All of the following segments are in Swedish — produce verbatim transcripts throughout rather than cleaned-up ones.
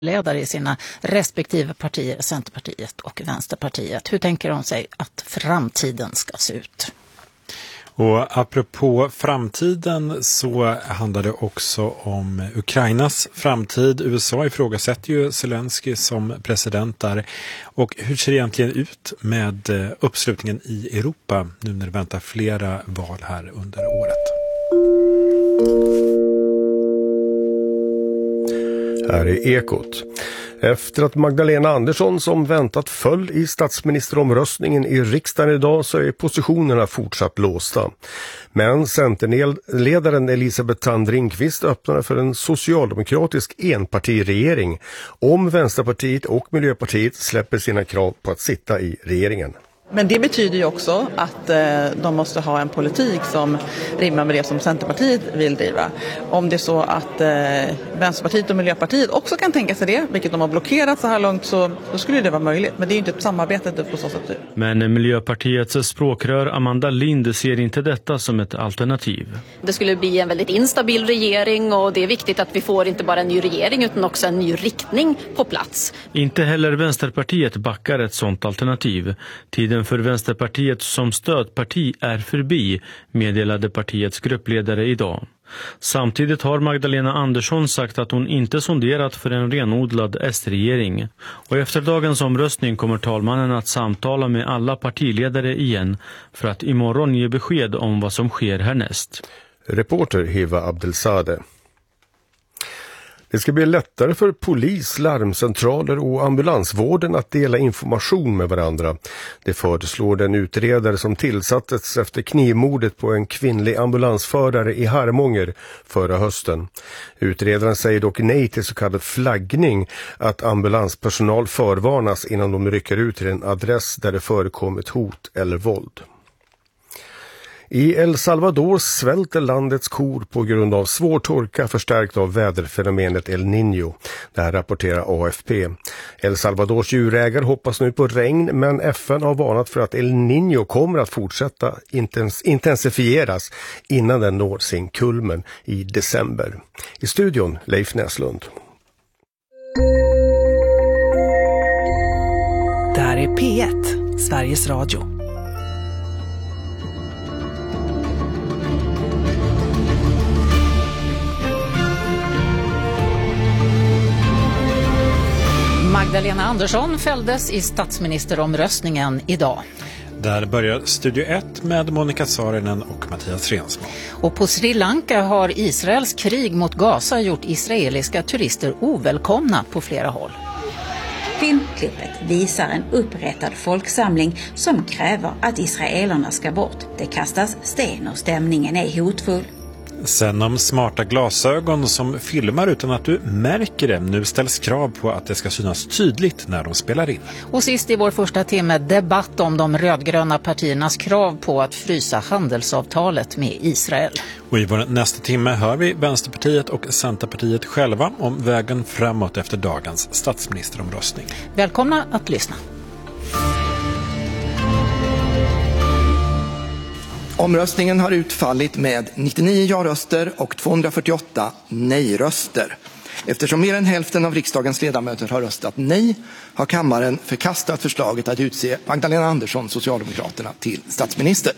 ledare i sina respektive partier, Centerpartiet och Vänsterpartiet. Hur tänker de sig att framtiden ska se ut? Och apropå framtiden så handlar det också om Ukrainas framtid. U S A ifrågasätter ju Zelensky som president där. Och hur ser det egentligen ut med uppslutningen i Europa nu när det väntar flera val här under året? Här är Ekot. Efter att Magdalena Andersson som väntat föll i statsministeromröstningen i riksdagen idag så är positionerna fortsatt låsta. Men Centerledaren Elisabeth Thand Ringqvist öppnar för en socialdemokratisk enpartiregering om Vänsterpartiet och Miljöpartiet släpper sina krav på att sitta i regeringen. Men det betyder ju också att eh, de måste ha en politik som rimmar med det som Centerpartiet vill driva. Om det är så att eh, Vänsterpartiet och Miljöpartiet också kan tänka sig det, vilket de har blockerat så här långt, så då skulle det vara möjligt. Men det är ju inte ett samarbete på så sätt. Men Miljöpartiets språkrör Amanda Lind ser inte detta som ett alternativ. Det skulle bli en väldigt instabil regering och det är viktigt att vi får inte bara en ny regering utan också en ny riktning på plats. Inte heller Vänsterpartiet backar ett sådant alternativ. Tiden för Vänsterpartiet som stödparti är förbi, meddelade partiets gruppledare idag. Samtidigt har Magdalena Andersson sagt att hon inte sonderat för en renodlad S-regering. Och efter dagens omröstning kommer talmannen att samtala med alla partiledare igen för att imorgon ge besked om vad som sker härnäst. Reporter Hiva Abdelzadeh. Det ska bli lättare för polis, larmcentraler och ambulansvården att dela information med varandra. Det föreslår den utredare som tillsattes efter knivmordet på en kvinnlig ambulansförare i Harmånger förra hösten. Utredaren säger dock nej till så kallad flaggning, att ambulanspersonal förvarnas innan de rycker ut till en adress där det förekommit hot eller våld. I El Salvador svälter landets kor på grund av svår torka förstärkt av väderfenomenet El Niño. Det här rapporterar A F P. El Salvadors djurägare hoppas nu på regn, men F N har varnat för att El Niño kommer att fortsätta intens- intensifieras innan den når sin kulmen i december. I studion Leif Näslund. Det här är P ett, Sveriges Radio. Magdalena Andersson fälldes i statsministeromröstningen idag. Där börjar Studio ett med Monica Saarinen och Mattias Rensman. Och på Sri Lanka har Israels krig mot Gaza gjort israeliska turister ovälkomna på flera håll. Filmklippet visar en upprättad folksamling som kräver att israelerna ska bort. Det kastas sten och stämningen är hotfull. Sen om smarta glasögon som filmar utan att du märker det. Nu ställs krav på att det ska synas tydligt när de spelar in. Och sist i vår första timme debatt om de rödgröna partiernas krav på att frysa handelsavtalet med Israel. Och i vår nästa timme hör vi Vänsterpartiet och Centerpartiet själva om vägen framåt efter dagens statsministeromröstning. Välkomna att lyssna. Omröstningen har utfallit med nittionio ja-röster och tvåhundrafyrtioåtta nej-röster. Eftersom mer än hälften av riksdagens ledamöter har röstat nej har kammaren förkastat förslaget att utse Magdalena Andersson, Socialdemokraterna, till statsminister.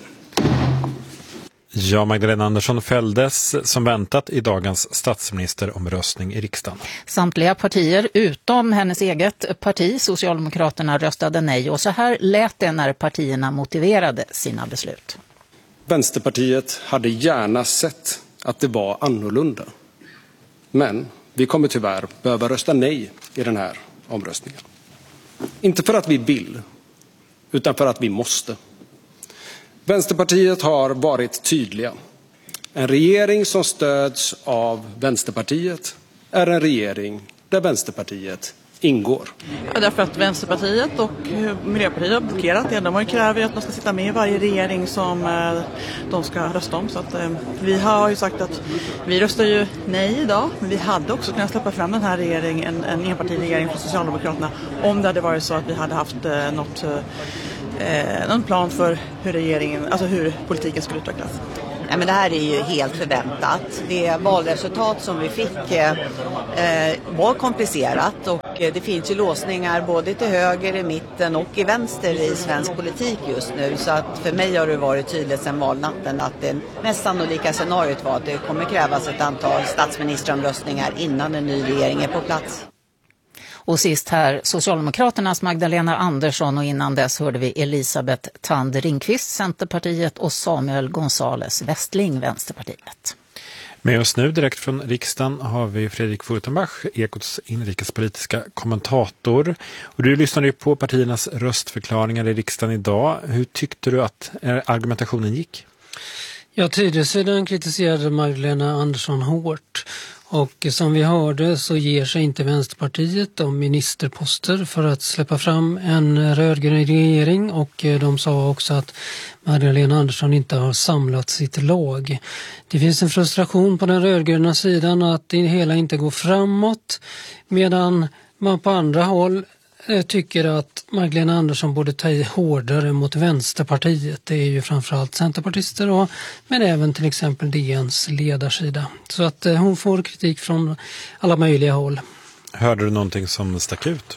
Ja, Magdalena Andersson fälldes som väntat i dagens statsministeromröstning i riksdagen. Samtliga partier utom hennes eget parti, Socialdemokraterna, röstade nej, och så här lät det när partierna motiverade sina beslut. Vänsterpartiet hade gärna sett att det var annorlunda. Men vi kommer tyvärr behöva rösta nej i den här omröstningen. Inte för att vi vill, utan för att vi måste. Vänsterpartiet har varit tydliga. En regering som stöds av Vänsterpartiet är en regering där Vänsterpartiet ingår. Ja, därför att Vänsterpartiet och Miljöpartiet har blockerat det. De har ju krävt att de ska sitta med i varje regering som eh, de ska rösta om. Så att, eh, vi har ju sagt att vi röstar ju nej idag. Men vi hade också kunnat släppa fram den här regeringen, en enpartiregering från Socialdemokraterna, om det hade varit så att vi hade haft eh, något, eh, någon plan för hur regeringen, alltså hur politiken skulle utvecklas. Nej, men det här är ju helt förväntat. Det valresultat som vi fick eh, var komplicerat och eh, det finns ju låsningar både till höger, i mitten och i vänster i svensk politik just nu. Så att för mig har det varit tydligt sedan valnatten att det mest sannolika scenariot var att det kommer krävas ett antal statsministeromröstningar innan en ny regering är på plats. Och sist här, Socialdemokraternas Magdalena Andersson, och innan dess hörde vi Elisabeth Thand Ringqvist, Centerpartiet, och Samuel Gonzales Westling, Vänsterpartiet. Med oss nu direkt från riksdagen har vi Fredrik Furtenbach, Ekots inrikespolitiska kommentator. Och du lyssnade ju på partiernas röstförklaringar i riksdagen idag. Hur tyckte du att argumentationen gick? Ja, Tidösidan kritiserade Magdalena Andersson hårt. Och som vi hörde så ger sig inte Vänsterpartiet om ministerposter för att släppa fram en rödgrön regering, och de sa också att Magdalena Andersson inte har samlat sitt lag. Det finns en frustration på den rödgröna sidan att det hela inte går framåt, medan man på andra håll tycker att Magdalena Andersson borde ta i hårdare mot Vänsterpartiet. Det är ju framförallt centerpartister då, men även till exempel D N:s ledarsida. Så att eh, hon får kritik från alla möjliga håll. Hörde du någonting som stack ut?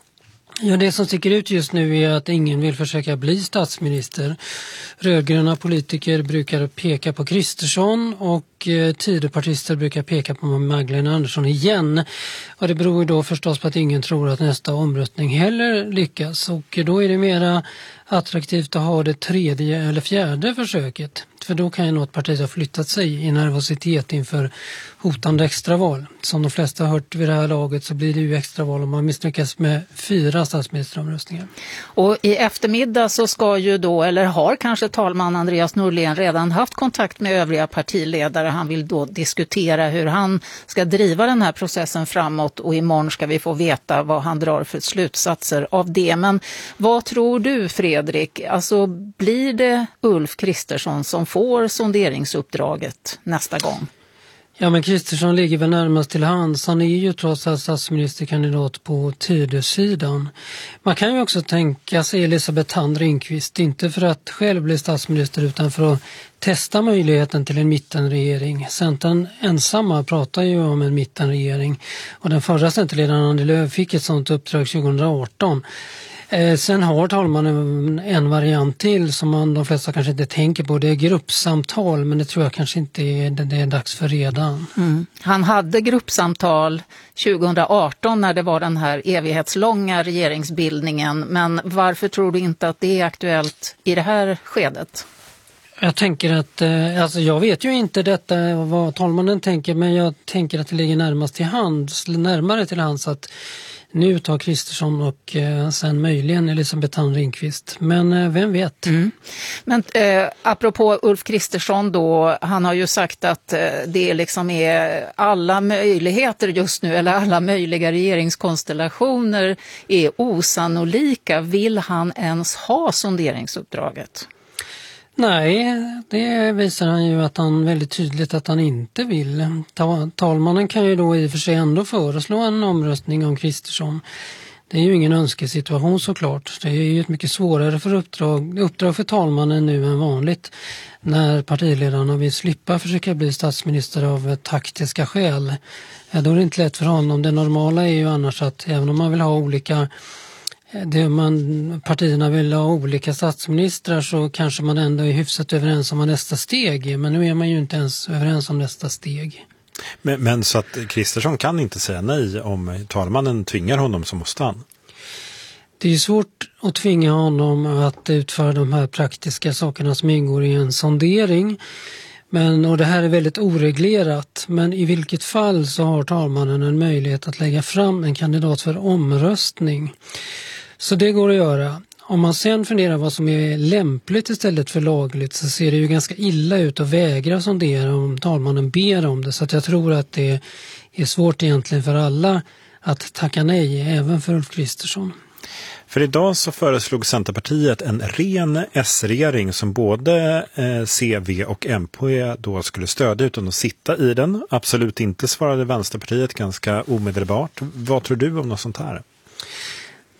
Ja, det som sticker ut just nu är att ingen vill försöka bli statsminister. Rödgröna politiker brukar peka på Kristersson och eh, Tidöpartister brukar peka på Magdalena Andersson igen. Och det beror ju då förstås på att ingen tror att nästa omröstning heller lyckas. Och då är det mera attraktivt att ha det tredje eller fjärde försöket. För då kan ju något parti ha flyttat sig i nervositet inför hotande extraval. Som de flesta har hört vid det här laget så blir det ju extraval om man misslyckas med fyra statsministeromröstningar. Och i eftermiddag så ska ju då, eller har kanske talman Andreas Norlén redan haft kontakt med övriga partiledare. Han vill då diskutera hur han ska driva den här processen framåt, och imorgon ska vi få veta vad han drar för slutsatser av det. Men vad tror du, Fredrik? Alltså, blir det Ulf Kristersson som får sonderingsuppdraget nästa gång? Ja, men Kristersson ligger väl närmast till hands. Han är ju trots allt statsministerkandidat på Tidösidan. Man kan ju också tänka sig Elisabeth Thand Ringqvist, inte för att själv bli statsminister utan för att testa möjligheten till en mittenregering. Centern ensamma pratar ju om en mittenregering, och den förra centerledaren Annie Lööf fick ett sådant uppdrag tjugo arton. Eh, sen har talmannen en variant till som man, de flesta kanske inte tänker på. Det är gruppsamtal, men det tror jag kanske inte är, det, det är dags för redan. Mm. Han hade gruppsamtal tjugo arton när det var den här evighetslånga regeringsbildningen. Men varför tror du inte att det är aktuellt i det här skedet? Jag tänker att, eh, alltså jag vet ju inte detta vad talmannen tänker, men jag tänker att det ligger närmast till hands, närmare till hands att nu tar Kristersson och eh, sen möjligen Elisabeth Thand Ringqvist. Men eh, vem vet? Mm. Men eh, apropå Ulf Kristersson då, han har ju sagt att eh, det liksom är alla möjligheter just nu, eller alla möjliga regeringskonstellationer är osannolika. Vill han ens ha sonderingsuppdraget? Nej, det visar han ju att han väldigt tydligt att han inte vill. Talmannen kan ju då i och för sig ändå föreslå en omröstning om Kristersson. Det är ju ingen önskesituation såklart. Det är ju ett mycket svårare för uppdrag, uppdrag för talmannen nu än vanligt när partiledarna vill slippa försöka bli statsminister av taktiska skäl. Ja, då är det inte lätt för honom. Det normala är ju annars att även om man vill ha olika Det man, partierna vill ha olika statsministrar, så kanske man ändå är hyfsat överens om vad nästa steg är. Men nu är man ju inte ens överens om nästa steg. Men, men så att Kristersson kan inte säga nej om talmannen tvingar honom, så måste han? Det är svårt att tvinga honom att utföra de här praktiska sakerna som ingår i en sondering. Men, och det här är väldigt oreglerat, men i vilket fall så har talmannen en möjlighet att lägga fram en kandidat för omröstning. Så det går att göra. Om man sen funderar vad som är lämpligt istället för lagligt, så ser det ju ganska illa ut att vägra sondera om talmannen ber om det. Så att jag tror att det är svårt egentligen för alla att tacka nej, även för Ulf Kristersson. För idag så föreslog Centerpartiet en ren S-regering som både eh, C, V och M P då skulle stödja utan att sitta i den. Absolut inte, svarade Vänsterpartiet ganska omedelbart. Vad tror du om något sånt här?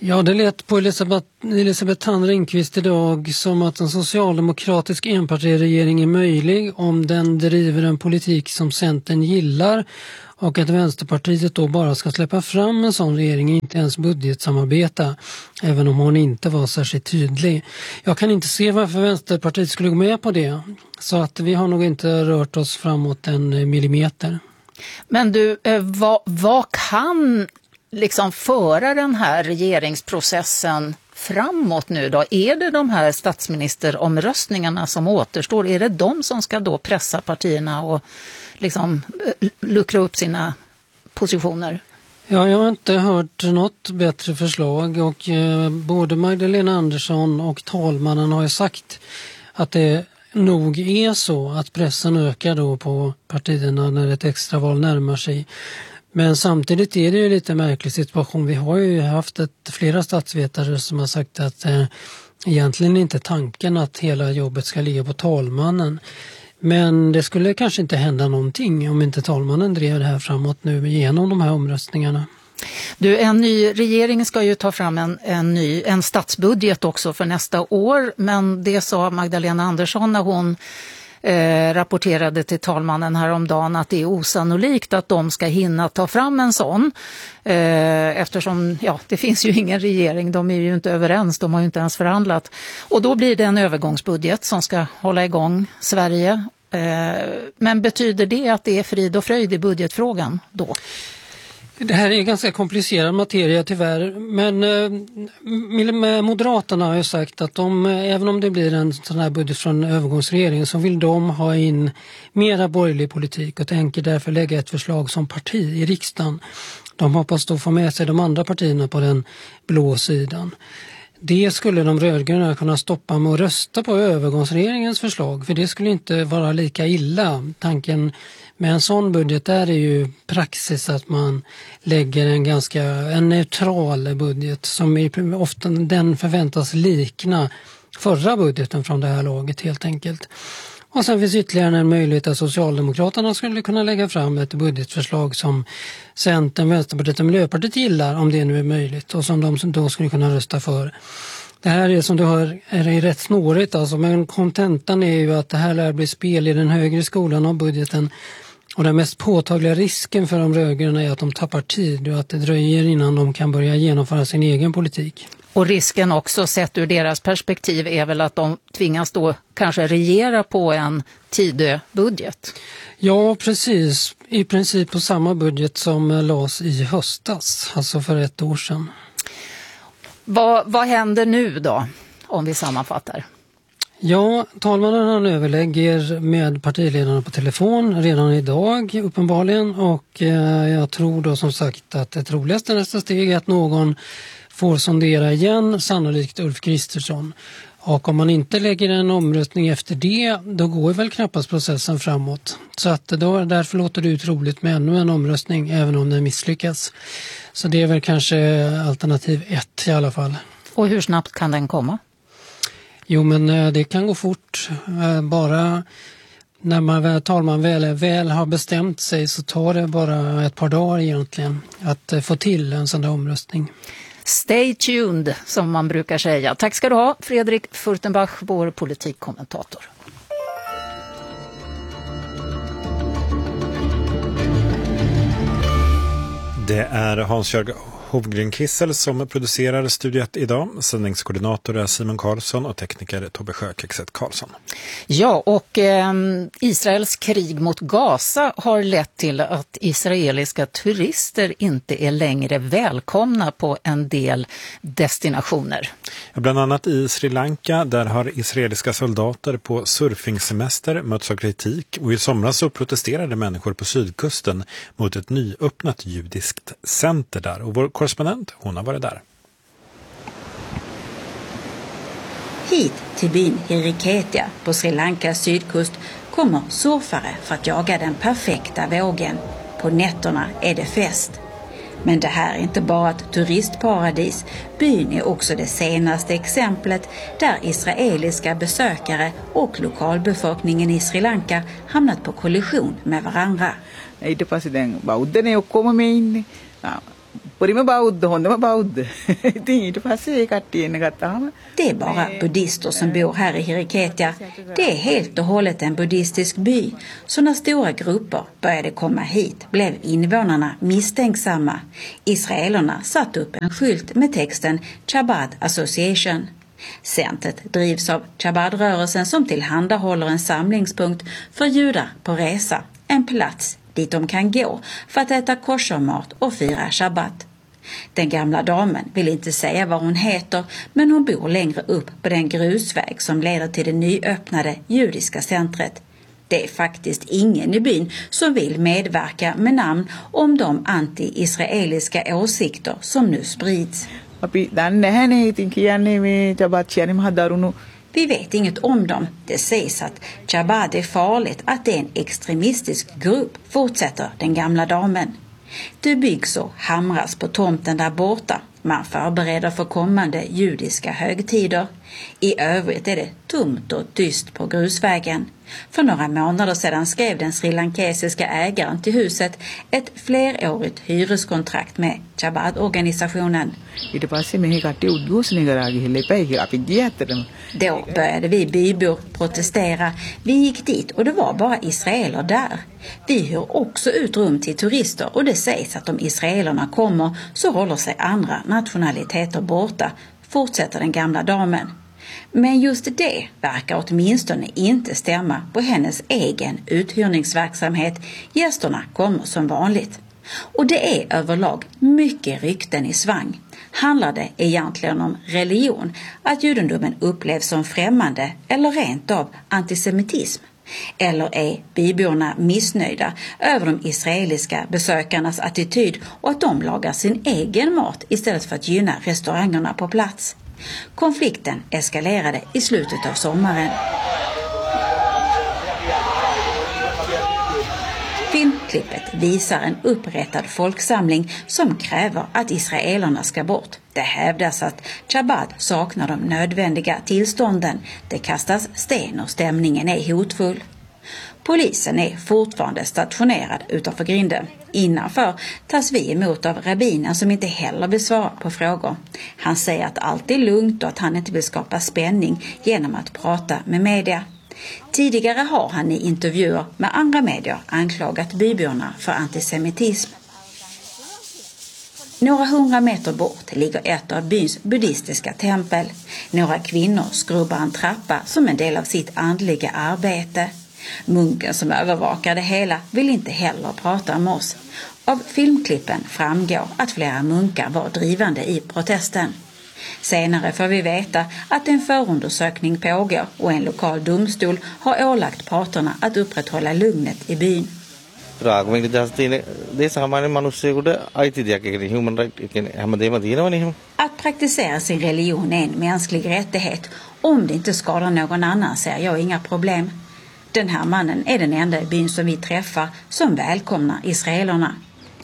Ja, det lät på Elisabeth, Elisabeth Thand Ringqvist idag som att en socialdemokratisk enpartiregering är möjlig om den driver en politik som Centern gillar och att Vänsterpartiet då bara ska släppa fram en sån regering, inte ens budgetsamarbeta, även om hon inte var särskilt tydlig. Jag kan inte se varför Vänsterpartiet skulle gå med på det, så att vi har nog inte rört oss framåt en millimeter. Men du, vad, vad kan liksom föra den här regeringsprocessen framåt nu då? Är det de här statsministeromröstningarna som återstår? Är det de som ska då pressa partierna och liksom luckra upp sina positioner? Ja, jag har inte hört något bättre förslag och eh, både Magdalena Andersson och talmannen har ju sagt att det nog är så att pressen ökar då på partierna när ett extraval närmar sig. Men samtidigt är det ju lite märklig situation. Vi har ju haft ett, flera statsvetare som har sagt att eh, egentligen inte tanken att hela jobbet ska ligga på talmannen. Men det skulle kanske inte hända någonting om inte talmannen drev det här framåt nu genom de här omröstningarna. Du, en ny regering ska ju ta fram en, en ny en statsbudget också för nästa år, men det sa Magdalena Andersson när hon eh, rapporterade till talmannen häromdagen att det är osannolikt att de ska hinna ta fram en sån eh, eftersom ja, det finns ju ingen regering, de är ju inte överens, de har ju inte ens förhandlat. Och då blir det en övergångsbudget som ska hålla igång Sverige. Eh, men betyder det att det är frid och fröjd i budgetfrågan då? Det här är ganska komplicerad materia tyvärr, men eh, Moderaterna har ju sagt att de, även om det blir en sån här budget från övergångsregeringen, så vill de ha in mera borgerlig politik och tänker därför lägga ett förslag som parti i riksdagen. De hoppas då få med sig de andra partierna på den blå sidan. Det skulle de rödgröna kunna stoppa med att rösta på övergångsregeringens förslag, för det skulle inte vara lika illa. Tanken med en sån budget är det ju praxis att man lägger en ganska en neutral budget som är, ofta den förväntas likna förra budgeten från det här laget helt enkelt. Och sen finns ytterligare en möjlighet att Socialdemokraterna skulle kunna lägga fram ett budgetförslag som Centern, Vänsterpartiet och Miljöpartiet gillar, om det nu är möjligt, och som de då skulle kunna rösta för. Det här är, som du hör, är rätt snårigt alltså, men kontentan är ju att det här lär bli spel i den högre skolan av budgeten. Och den mest påtagliga risken för de rödgröna är att de tappar tid och att det dröjer innan de kan börja genomföra sin egen politik. Och risken också sett ur deras perspektiv är väl att de tvingas då kanske regera på en Tidö-budget. Ja, precis. I princip på samma budget som lades i höstas, alltså för ett år sedan. Vad, vad händer nu då, om vi sammanfattar? Ja, talmannen han överlägger med partiledarna på telefon redan idag uppenbarligen, och eh, jag tror då som sagt att det troligaste nästa steg är att någon får sondera igen, sannolikt Ulf Kristersson. Och om man inte lägger en omröstning efter det, då går väl knappast processen framåt. Så att då, därför låter det troligt med ännu en omröstning, även om den misslyckas. Så det är väl kanske alternativ ett i alla fall. Och hur snabbt kan den komma? Jo, men det kan gå fort. Bara när man, talman väl, väl har bestämt sig så tar det bara ett par dagar egentligen att få till en sån där omröstning. Stay tuned, som man brukar säga. Tack ska du ha, Fredrik Furtenbach, vår politikkommentator. Det är Hans-Jörg Hovgren-Kissel som producerar studiet idag. Sändningskoordinator är Simon Karlsson och tekniker Tobbe Sjökexet Karlsson. Ja, och eh, Israels krig mot Gaza har lett till att israeliska turister inte är längre välkomna på en del destinationer. Ja, bland annat i Sri Lanka, där har israeliska soldater på surfingsemester mötts av kritik, och i somras så protesterade människor på sydkusten mot ett nyöppnat judiskt center där, och vår korrespondent, hon har varit där. Hit till byn Hiriketia på Sri Lankas sydkust kommer surfare för att jaga den perfekta vågen. På nätterna är det fest. Men det här är inte bara ett turistparadis. Byn är också det senaste exemplet där israeliska besökare och lokalbefolkningen i Sri Lanka hamnat på kollision med varandra. ඊට පස්සේ දැන් බෞද්ධනේ ඔක්කොම මේ ඉන්නේ. Det är bara buddhister som bor här i Hiriketia. Det är helt och hållet en buddhistisk by. Så när stora grupper började komma hit blev invånarna misstänksamma. Israelerna satt upp en skylt med texten Chabad Association. Centret drivs av Chabad-rörelsen som tillhandahåller en samlingspunkt för judar på resa. En plats dit de kan gå för att äta koshermat och fira shabbat. Den gamla damen vill inte säga vad hon heter, men hon bor längre upp på den grusväg som leder till det nyöppnade judiska centret. Det är faktiskt ingen i byn som vill medverka med namn om de anti-israeliska åsikter som nu sprids. Vi vet inget om dem. Det sägs att Chabad är farligt, att det är en extremistisk grupp, fortsätter den gamla damen. Det byggs och hamras på tomten där borta. Man förbereder för kommande judiska högtider. I övrigt är det tomt och tyst på grusvägen. För några månader sedan skrev den srilankesiska ägaren till huset ett flerårigt hyreskontrakt med Chabad-organisationen. Då började vi bybor protestera. Vi gick dit och det var bara israeler där. Vi hyr också ut rum till turister och det sägs att om israelerna kommer så håller sig andra nationaliteter borta, fortsätter den gamla damen. Men just det verkar åtminstone inte stämma på hennes egen uthyrningsverksamhet. Gästerna kommer som vanligt. Och det är överlag mycket rykten i svang. Handlar det egentligen om religion, att judendomen upplevs som främmande eller rent av antisemitism? Eller är byborna missnöjda över de israeliska besökarnas attityd och att de lagar sin egen mat istället för att gynna restaurangerna på plats? Konflikten eskalerade i slutet av sommaren. Filmklippet visar en upprättad folksamling som kräver att israelerna ska bort. Det hävdas att Chabad saknar de nödvändiga tillstånden. Det kastas sten och stämningen är hotfull. Polisen är fortfarande stationerad utanför grinden. Innanför tas vi emot av rabbinen som inte heller vill svara på frågor. Han säger att allt är lugnt och att han inte vill skapa spänning genom att prata med media. Tidigare har han i intervjuer med andra medier anklagat byborna för antisemitism. Några hundra meter bort ligger ett av byns buddhistiska tempel. Några kvinnor skrubbar en trappa som en del av sitt andliga arbete. Munken som övervakar det hela vill inte heller prata med oss. Av filmklippen framgår att flera munkar var drivande i protesten. Senare får vi veta att en förundersökning pågår och en lokal domstol har ålagt parterna att upprätthålla lugnet i byn. Att praktisera sin religion är en mänsklig rättighet. Om det inte skadar någon annan ser jag inga problem. Den här mannen är den enda i byn som vi träffar som välkomnar israelerna.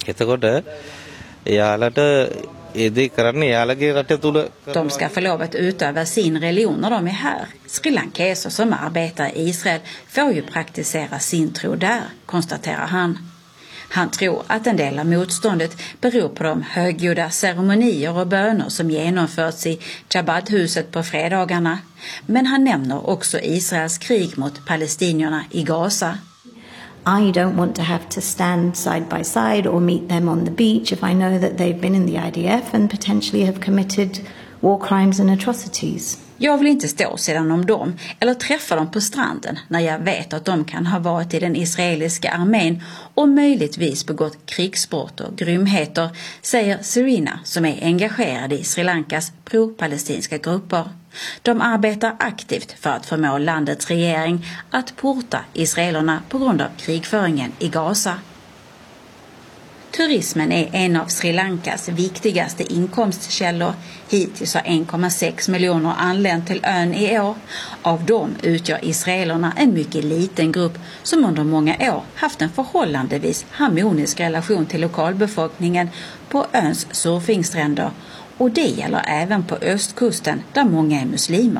De ska få lov att utöva sin religion när de är här. Srilankeser som arbetar i Israel får ju praktisera sin tro där, konstaterar han. Han tror att en del av motståndet beror på de högljudda ceremonier och böner som genomförts i Chabad-huset på fredagarna. Men han nämner också Israels krig mot palestinierna i Gaza. I don't want to have to stand side by side or meet them on the beach if I know that they've been in the I D F and potentially have committed war crimes and atrocities. Jag vill inte stå sedan om dem eller träffa dem på stranden när jag vet att de kan ha varit i den israeliska armén och möjligtvis begått krigsbrott och grymheter, säger Serena som är engagerad i Sri Lankas pro-palestinska grupper. De arbetar aktivt för att förmå landets regering att porta israelerna på grund av krigföringen i Gaza. Turismen är en av Sri Lankas viktigaste inkomstkällor. Hittills har en komma sex miljoner anlänt till ön i år. Av dem utgör israelerna en mycket liten grupp som under många år haft en förhållandevis harmonisk relation till lokalbefolkningen på öns surfingstränder. Och det gäller även på östkusten där många är muslimer.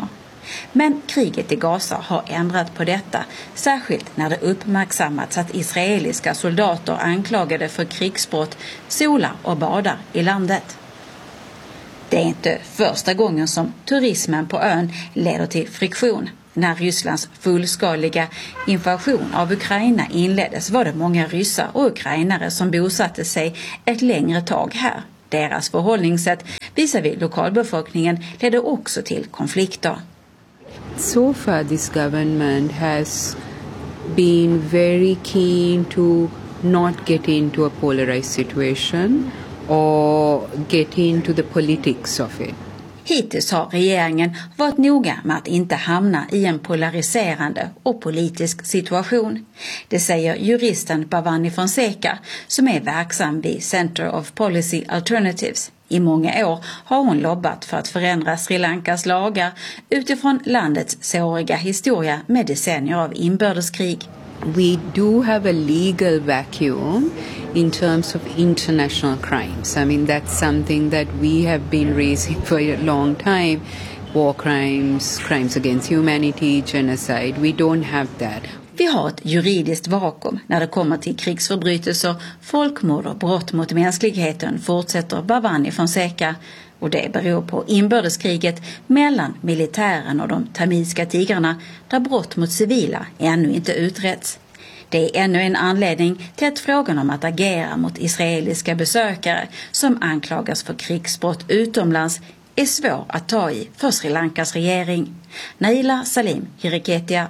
Men kriget i Gaza har ändrat på detta, särskilt när det uppmärksammats att israeliska soldater anklagade för krigsbrott solar och badar i landet. Det är inte första gången som turismen på ön leder till friktion. När Rysslands fullskaliga invasion av Ukraina inleddes var det många ryssar och ukrainare som bosatte sig ett längre tag här. Deras förhållningssätt visar vi lokalbefolkningen ledde också till konflikter. So far this government has been very keen to not get into a polarized situation or get into the politics of it. Hittills har regeringen varit noga med att inte hamna i en polariserande och politisk situation. Det säger juristen Bhavani Fonseca som är verksam vid Center of Policy Alternatives. I många år har hon lobbat för att förändra Sri Lankas lagar utifrån landets såriga historia med decennier av inbördeskrig. We do have a legal vacuum in terms of international crimes. I mean, that's something that we have been raising for a long time. War crimes, crimes against humanity, genocide. We don't have that. Vi har ett juridiskt vakuum när det kommer till krigsförbrytelser, folkmord och brott mot mänskligheten, fortsätter Bhavani Fonseca. Och det beror på inbördeskriget mellan militären och de tamilska tigrarna där brott mot civila ännu inte utretts. Det är ännu en anledning till att frågan om att agera mot israeliska besökare som anklagas för krigsbrott utomlands är svår att ta i för Sri Lankas regering. Naila Salim, Hiriketia.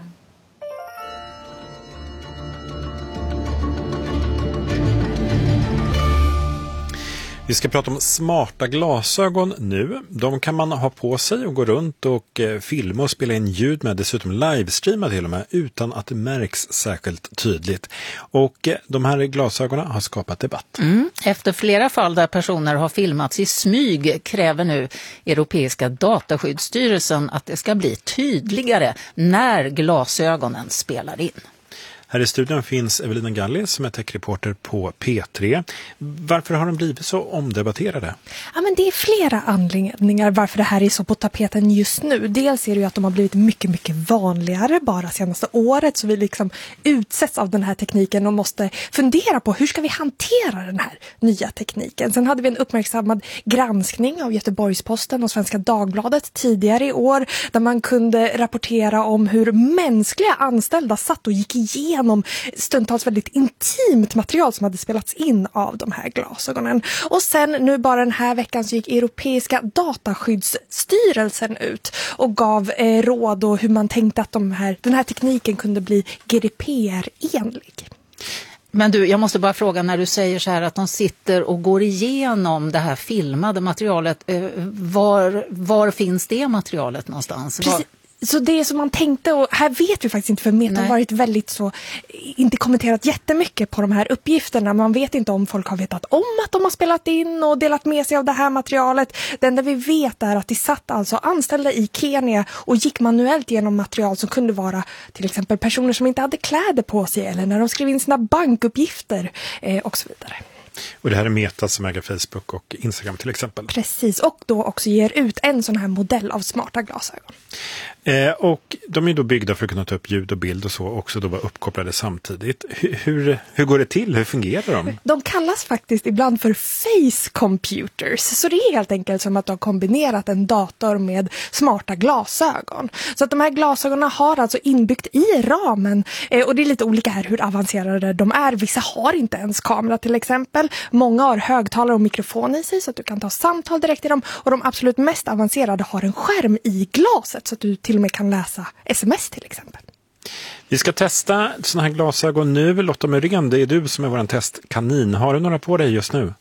Vi ska prata om smarta glasögon nu. De kan man ha på sig och gå runt och eh, filma och spela in ljud med, dessutom livestreama till och med, utan att det märks särskilt tydligt. Och eh, de här glasögonen har skapat debatt. Mm. Efter flera fall där personer har filmats i smyg kräver nu Europeiska dataskyddsstyrelsen att det ska bli tydligare när glasögonen spelar in. Här i studion finns Evelina Galli som är techreporter på P tre. Varför har de blivit så omdebatterade? Ja, men det är flera anledningar varför det här är så på tapeten just nu. Dels är det ju att de har blivit mycket, mycket vanligare bara senaste året. Så vi liksom utsätts av den här tekniken och måste fundera på hur ska vi hantera den här nya tekniken. Sen hade vi en uppmärksammad granskning av Göteborgs-Posten och Svenska Dagbladet tidigare i år. Där man kunde rapportera om hur mänskliga anställda satt och gick igenom genom stundtals väldigt intimt material som hade spelats in av de här glasögonen. Och sen nu bara den här veckan så gick Europeiska dataskyddsstyrelsen ut och gav eh, råd och hur man tänkte att de här, den här tekniken kunde bli G D P R-enlig. Men du, jag måste bara fråga, när du säger så här att de sitter och går igenom det här filmade materialet, eh, var, var finns det materialet någonstans? Precis. Var... Så det som man tänkte, och här vet vi faktiskt inte för Meta har varit väldigt så, inte kommenterat jättemycket på de här uppgifterna. Man vet inte om folk har vetat om att de har spelat in och delat med sig av det här materialet. Det enda vi vet är att de satt alltså anställda i Kenya och gick manuellt genom material som kunde vara till exempel personer som inte hade kläder på sig eller när de skrev in sina bankuppgifter eh, och så vidare. Och det här är Meta som äger Facebook och Instagram till exempel. Precis, och då också ger ut en sån här modell av smarta glasögon. Eh, och de är då byggda för att kunna ta upp ljud och bild och så, också då vara uppkopplade samtidigt. Hur, hur, hur går det till? Hur fungerar de? De kallas faktiskt ibland för face computers. Så det är helt enkelt som att de har kombinerat en dator med smarta glasögon. Så att de här glasögonen har alltså inbyggt i ramen. Eh, och det är lite olika här hur avancerade de är. Vissa har inte ens kamera till exempel. Många har högtalare och mikrofon i sig så att du kan ta samtal direkt i dem. Och de absolut mest avancerade har en skärm i glaset så att du till och med kan läsa sms till exempel. Vi ska testa såna här glasögon nu. Lotta Myrén, det är du som är vår testkanin. Har du några på dig just nu?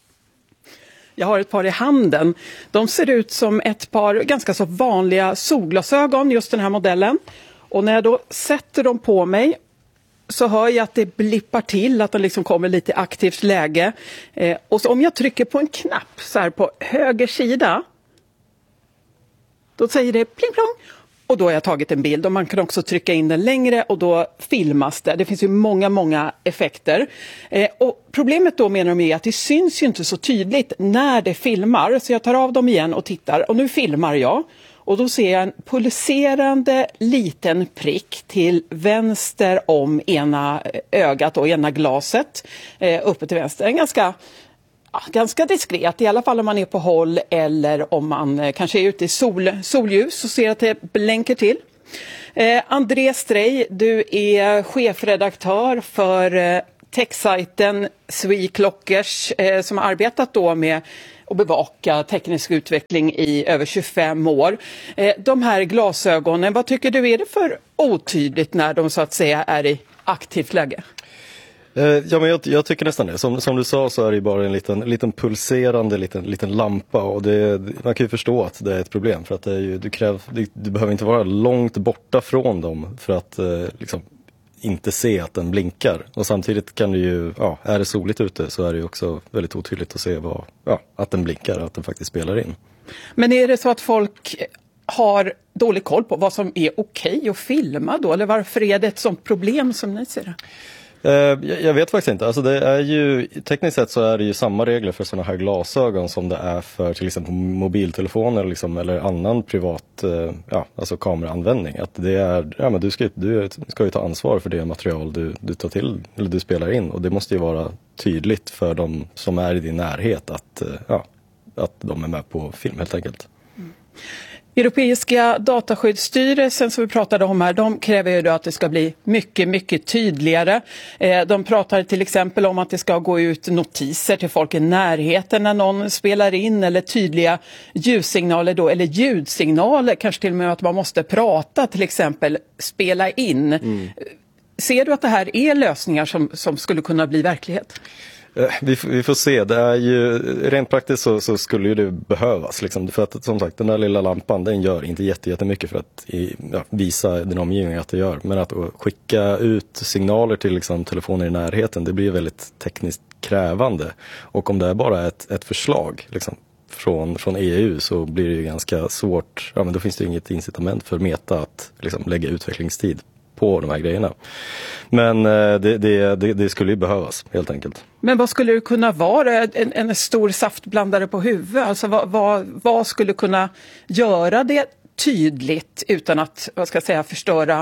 Jag har ett par i handen. De ser ut som ett par ganska så vanliga solglasögon, just den här modellen. Och när jag då sätter dem på mig så hör jag att det blippar till, att det liksom kommer lite aktivt läge. Eh, och så om jag trycker på en knapp så här på höger sida, då säger det pling plong. Och då har jag tagit en bild och man kan också trycka in den längre och då filmas det. Det finns ju många, många effekter. Eh, och problemet då menar de är att det syns ju inte så tydligt när det filmar. Så jag tar av dem igen och tittar och nu filmar jag. Och då ser jag en pulserande liten prick till vänster om ena ögat och ena glaset eh, uppe till vänster. En ganska, ja, ganska diskret, i alla fall om man är på håll eller om man eh, kanske är ute i sol, solljus och ser att det blänker till. Eh, André Stray, du är chefredaktör för eh, techsajten Sweclockers eh, som har arbetat då med att bevaka teknisk utveckling i över tjugofem år. Eh, de här glasögonen, vad tycker du är det för otydligt när de så att säga är i aktivt läge? Ja, men jag, jag tycker nästan det. Som, som du sa så är det bara en liten, liten pulserande liten, liten lampa och det, man kan ju förstå att det är ett problem för att det är ju, du, kräv, du, du behöver inte vara långt borta från dem för att eh, liksom, inte se att den blinkar. Och samtidigt kan du ju, ja, är det soligt ute så är det ju också väldigt otydligt att se vad, ja, att den blinkar, att den faktiskt spelar in. Men är det så att folk har dålig koll på vad som är okej att filma då? Eller varför är det ett sånt problem som ni ser det? Jag vet faktiskt inte. Alltså det är ju, tekniskt sett så är det ju samma regler för sådana här glasögon som det är för till exempel mobiltelefoner liksom, eller annan privat ja, alltså kameraanvändning. Att det är, ja, men du, ska, du ska ju ta ansvar för det material du, du tar till eller du spelar in och det måste ju vara tydligt för de som är i din närhet att, ja, att de är med på film helt enkelt. Mm. Europeiska dataskyddsstyrelsen som vi pratade om här, de kräver ju då att det ska bli mycket, mycket tydligare. De pratar till exempel om att det ska gå ut notiser till folk i närheten när någon spelar in eller tydliga ljussignaler då, eller ljudsignaler, kanske till och med att man måste prata, till exempel spela in. Mm. Ser du att det här är lösningar som, som skulle kunna bli verklighet? Vi, vi får se. Det är ju, rent praktiskt så, så skulle ju det behövas. Liksom. För att som sagt, den där lilla lampan den gör inte jätte, jättemycket för att i, ja, visa den omgivningen att det gör. Men att skicka ut signaler till liksom, telefoner i närheten, det blir väldigt tekniskt krävande. Och om det är bara ett, ett förslag liksom, från, från E U så blir det ju ganska svårt. Ja, men då finns det inget incitament för Meta att liksom, lägga utvecklingstid på de här grejerna. Men det, det, det, det skulle ju behövas helt enkelt. Men vad skulle det kunna vara? En, en stor saftblandare på huvudet? Alltså vad, vad, vad skulle kunna göra det tydligt utan att, vad ska jag säga, förstöra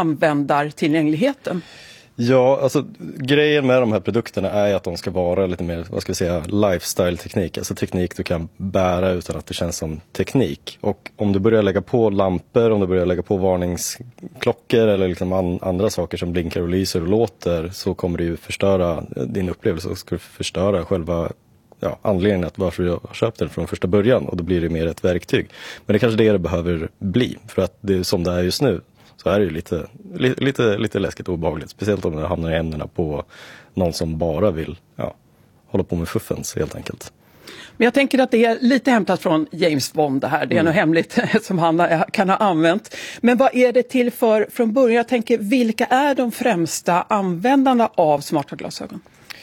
användartillgängligheten? Ja, alltså grejen med de här produkterna är att de ska vara lite mer, vad ska jag säga, lifestyle-teknik. Alltså teknik du kan bära utan att det känns som teknik. Och om du börjar lägga på lampor, om du börjar lägga på varningsklockor eller liksom an, andra saker som blinkar och lyser och låter så kommer det ju förstöra din upplevelse och ska förstöra själva ja, anledningen att varför jag har köpt den från första början och då blir det mer ett verktyg. Men det är kanske det det behöver bli för att det är som det är just nu. Så är det ju lite, lite, lite läskigt och obehagligt. Speciellt om det hamnar i händerna på någon som bara vill ja, hålla på med fuffens helt enkelt. Men jag tänker att det är lite hämtat från James Bond det här. Det är mm. något hemligt som han kan ha använt. Men vad är det till för från början? Jag tänker, vilka är de främsta användarna av smarta glasögon?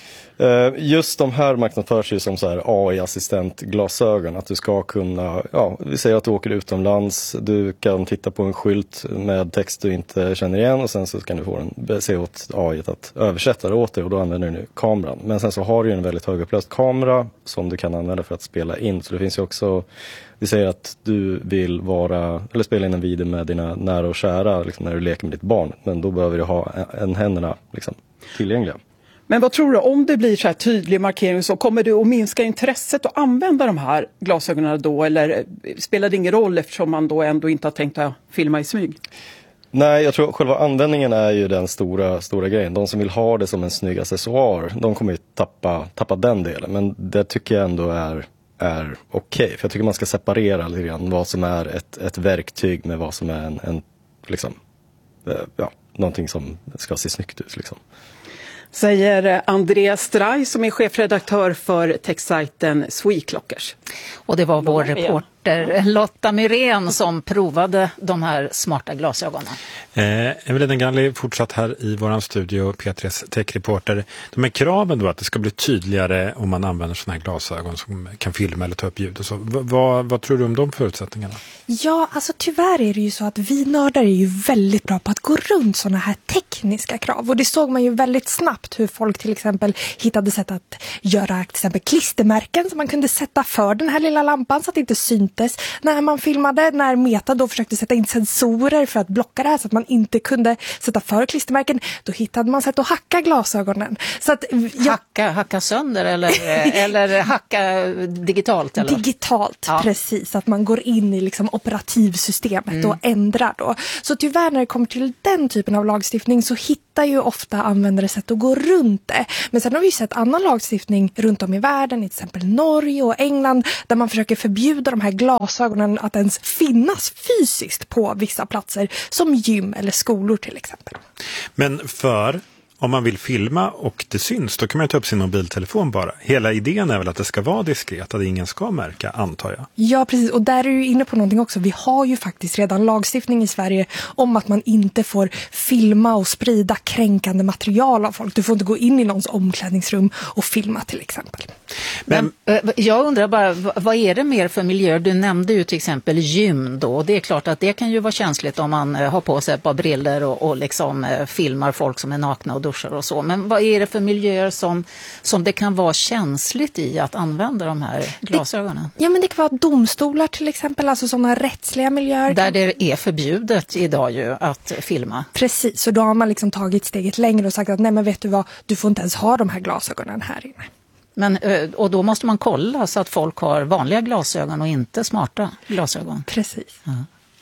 Just de här marknadsförs ju som så här A I-assistentglasögon. Att du ska kunna, ja, vi säger att du åker utomlands. Du kan titta på en skylt med text du inte känner igen och sen så kan du få den, se åt A I att översätta det åt dig och då använder du nu kameran. Men sen så har du ju en väldigt högupplöst kamera som du kan använda för att spela in. Så det finns ju också, vi säger att du vill vara, eller spela in en video med dina nära och kära liksom när du leker med ditt barn. Men då behöver du ha en händerna liksom tillgängliga. Men vad tror du, om det blir så här tydlig markering så kommer det att minska intresset att använda de här glasögonen då eller spelar det ingen roll eftersom man då ändå inte har tänkt att filma i smyg? Nej, jag tror själva användningen är ju den stora, stora grejen. De som vill ha det som en snygg accessoar, de kommer ju tappa, tappa den delen. Men det tycker jag ändå är, är okej. Okay. För jag tycker man ska separera lite grann vad som är ett, ett verktyg med vad som är en, en liksom, ja, någonting som ska se snyggt ut liksom. Säger André Stray som är chefredaktör för techsajten Sweclockers. Och det var vår reporter Lotta Myrén som provade de här smarta glasögonen. Eh, Evelina Granli fortsatt här i våran studio, P tre:s techreporter. De här kraven då att det ska bli tydligare om man använder såna här glasögon som kan filma eller ta upp ljud och så. V- vad, vad tror du om de förutsättningarna? Ja, alltså tyvärr är det ju så att vi nördar är ju väldigt bra på att gå runt såna här tekniska krav. Och det såg man ju väldigt snabbt hur folk till exempel hittade sätt att göra till exempel klistermärken som man kunde sätta för den här lilla lampan så att det inte syntes syntes när man filmade, när Meta då försökte sätta in sensorer för att blocka det här så att man inte kunde sätta för klistermärken, då hittade man sätt att hacka glasögonen. Så att jag... hacka, hacka sönder eller, eller hacka digitalt? Eller? Digitalt, ja. Precis. Att man går in i liksom operativsystemet mm. och ändrar då. Så tyvärr när det kommer till den typen av lagstiftning så hittar ju ofta användare sätt att gå runt det. Men sen har vi ju sett annan lagstiftning runt om i världen, i till exempel Norge och England, där man försöker förbjuda de här glasögonen att ens finnas fysiskt på vissa platser, som gym eller skolor till exempel. Men för... om man vill filma och det syns, då kan man ta upp sin mobiltelefon bara. Hela idén är väl att det ska vara diskret, att ingen ska märka, antar jag. Ja, precis. Och där är du inne på någonting också. Vi har ju faktiskt redan lagstiftning i Sverige om att man inte får filma och sprida kränkande material av folk. Du får inte gå in i någons omklädningsrum och filma till exempel. Men, Men jag undrar bara, vad är det mer för miljöer? Du nämnde ju till exempel gym då. Det är klart att det kan ju vara känsligt om man har på sig ett par briller och, och liksom filmar folk som är nakna och och så. Men vad är det för miljöer som, som det kan vara känsligt i att använda de här glasögonen? Ja, men det kan vara domstolar till exempel, alltså sådana rättsliga miljöer. Där det är förbjudet idag ju att filma. Precis, så då har man liksom tagit steget längre och sagt att nej men vet du vad, du får inte ens ha de här glasögonen här inne. Men, och då måste man kolla så att folk har vanliga glasögon och inte smarta glasögon. Precis. Ja.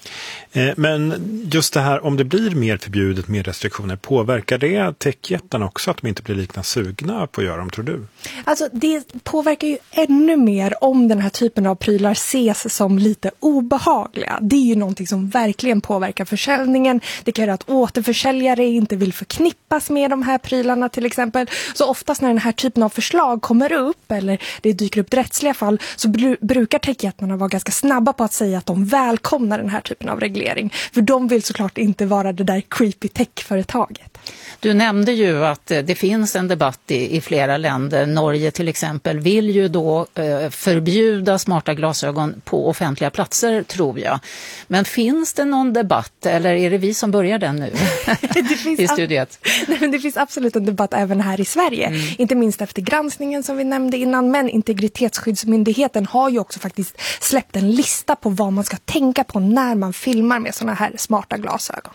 Men just det här, om det blir mer förbjudet, mer restriktioner, påverkar det techjättarna också att de inte blir likna sugna på att göra dem, tror du? Alltså det påverkar ju ännu mer om den här typen av prylar ses som lite obehagliga. Det är ju någonting som verkligen påverkar försäljningen. Det kan göra att återförsäljare inte vill förknippas med de här prylarna till exempel. Så oftast när den här typen av förslag kommer upp eller det dyker upp rättsliga fall så br- brukar techjättarna vara ganska snabba på att säga att de välkomnar den här typen av reglering. För de vill såklart inte vara det där creepy tech-företaget. Du nämnde ju att det finns en debatt i, i flera länder. Norge till exempel vill ju då eh, förbjuda smarta glasögon på offentliga platser, tror jag. Men finns det någon debatt eller är det vi som börjar den nu i studiet? Nej, men det finns absolut en debatt även här i Sverige. Mm. Inte minst efter granskningen som vi nämnde innan. Men Integritetsskyddsmyndigheten har ju också faktiskt släppt en lista på vad man ska tänka på när man filmar med såna här smarta glasögon.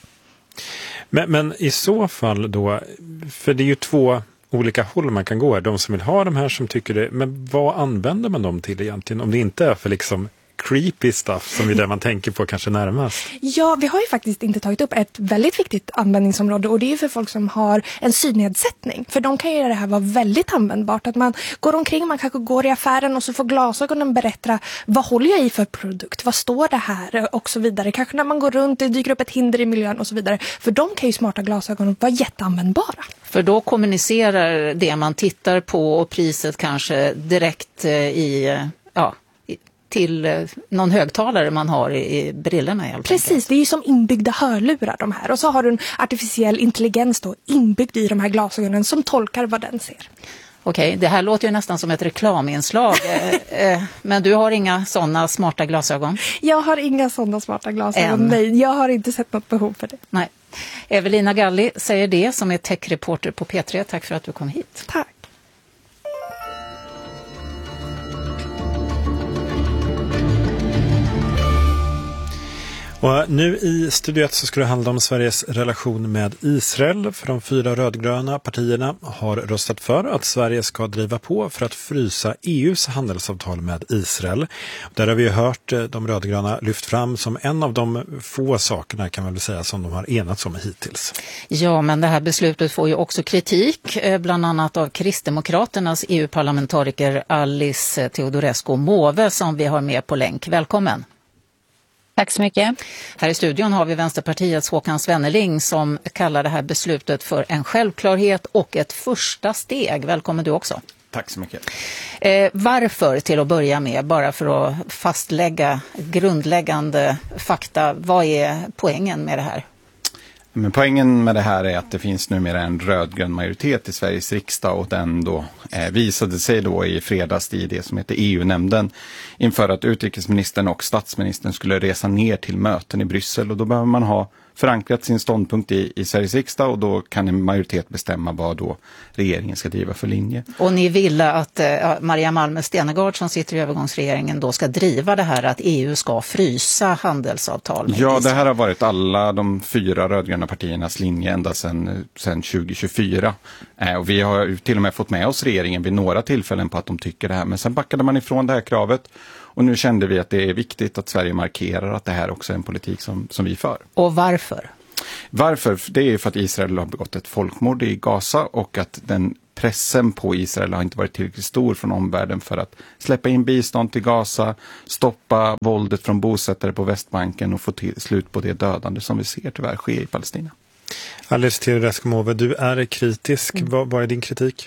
Men, men i så fall då, för det är ju två olika håll man kan gå. De som vill ha de här som tycker det, men vad använder man dem till egentligen? Om det inte är för liksom creepy stuff som är det man tänker på kanske närmast. Ja, vi har ju faktiskt inte tagit upp ett väldigt viktigt användningsområde och det är för folk som har en synnedsättning. För de kan ju det här vara väldigt användbart. Att man går omkring, man kanske går i affären och så får glasögonen berätta vad håller jag i för produkt, vad står det här och så vidare. Kanske när man går runt, det dyker upp ett hinder i miljön och så vidare. För de kan ju smarta glasögon vara jätteanvändbara. För då kommunicerar det man tittar på och priset kanske direkt i, ja, till någon högtalare man har i brillorna. Precis, enkelt. Det är ju som inbyggda hörlurar de här. Och så har du en artificiell intelligens då inbyggd i de här glasögonen som tolkar vad den ser. Okej, det här låter ju nästan som ett reklaminslag. Men du har inga sådana smarta glasögon? Jag har inga sådana smarta glasögon. Nej, jag har inte sett något behov för det. Nej. Evelina Galli säger det, som är techreporter på P tre. Tack för att du kom hit. Tack. Och nu i studiet så ska det handla om Sveriges relation med Israel. För de fyra rödgröna partierna har röstat för att Sverige ska driva på för att frysa E U:s handelsavtal med Israel. Där har vi hört de rödgröna lyft fram som en av de få sakerna, kan man väl säga, som de har enats om hittills. Ja, men det här beslutet får ju också kritik, bland annat av Kristdemokraternas E U-parlamentariker Alice Teodorescu Måwe, som vi har med på länk. Välkommen! Tack så mycket. Här i studion har vi Vänsterpartiets Håkan Svenneling som kallar det här beslutet för en självklarhet och ett första steg. Välkommen du också. Tack så mycket. Eh, varför till att börja med, bara för att fastlägga grundläggande fakta, vad är poängen med det här? Men poängen med det här är att det finns numera en rödgrön majoritet i Sveriges riksdag och den då eh, visade sig då i fredags i det som heter E U-nämnden inför att utrikesministern och statsministern skulle resa ner till möten i Bryssel, och då behöver man ha förankrat sin ståndpunkt i, i Sveriges riksdag och då kan en majoritet bestämma vad då regeringen ska driva för linje. Och ni ville att eh, Maria Malmö Stenergard som sitter i övergångsregeringen då ska driva det här att E U ska frysa handelsavtal med Ja, Israel. det här har varit alla de fyra rödgröna partiernas linje ända sedan, sedan tjugo tjugofyra. Eh, och vi har till och med fått med oss regeringen vid några tillfällen på att de tycker det här. Men sen backade man ifrån det här kravet. Och nu kände vi att det är viktigt att Sverige markerar att det här också är en politik som, som vi för. Och varför? Varför? Det är för att Israel har begått ett folkmord i Gaza och att den pressen på Israel har inte varit tillräckligt stor från omvärlden för att släppa in bistånd till Gaza, stoppa våldet från bosättare på Västbanken och få till slut på det dödande som vi ser tyvärr ske i Palestina. Alice Teodorescu Rescomove, du är kritisk. Mm. Vad, vad är din kritik?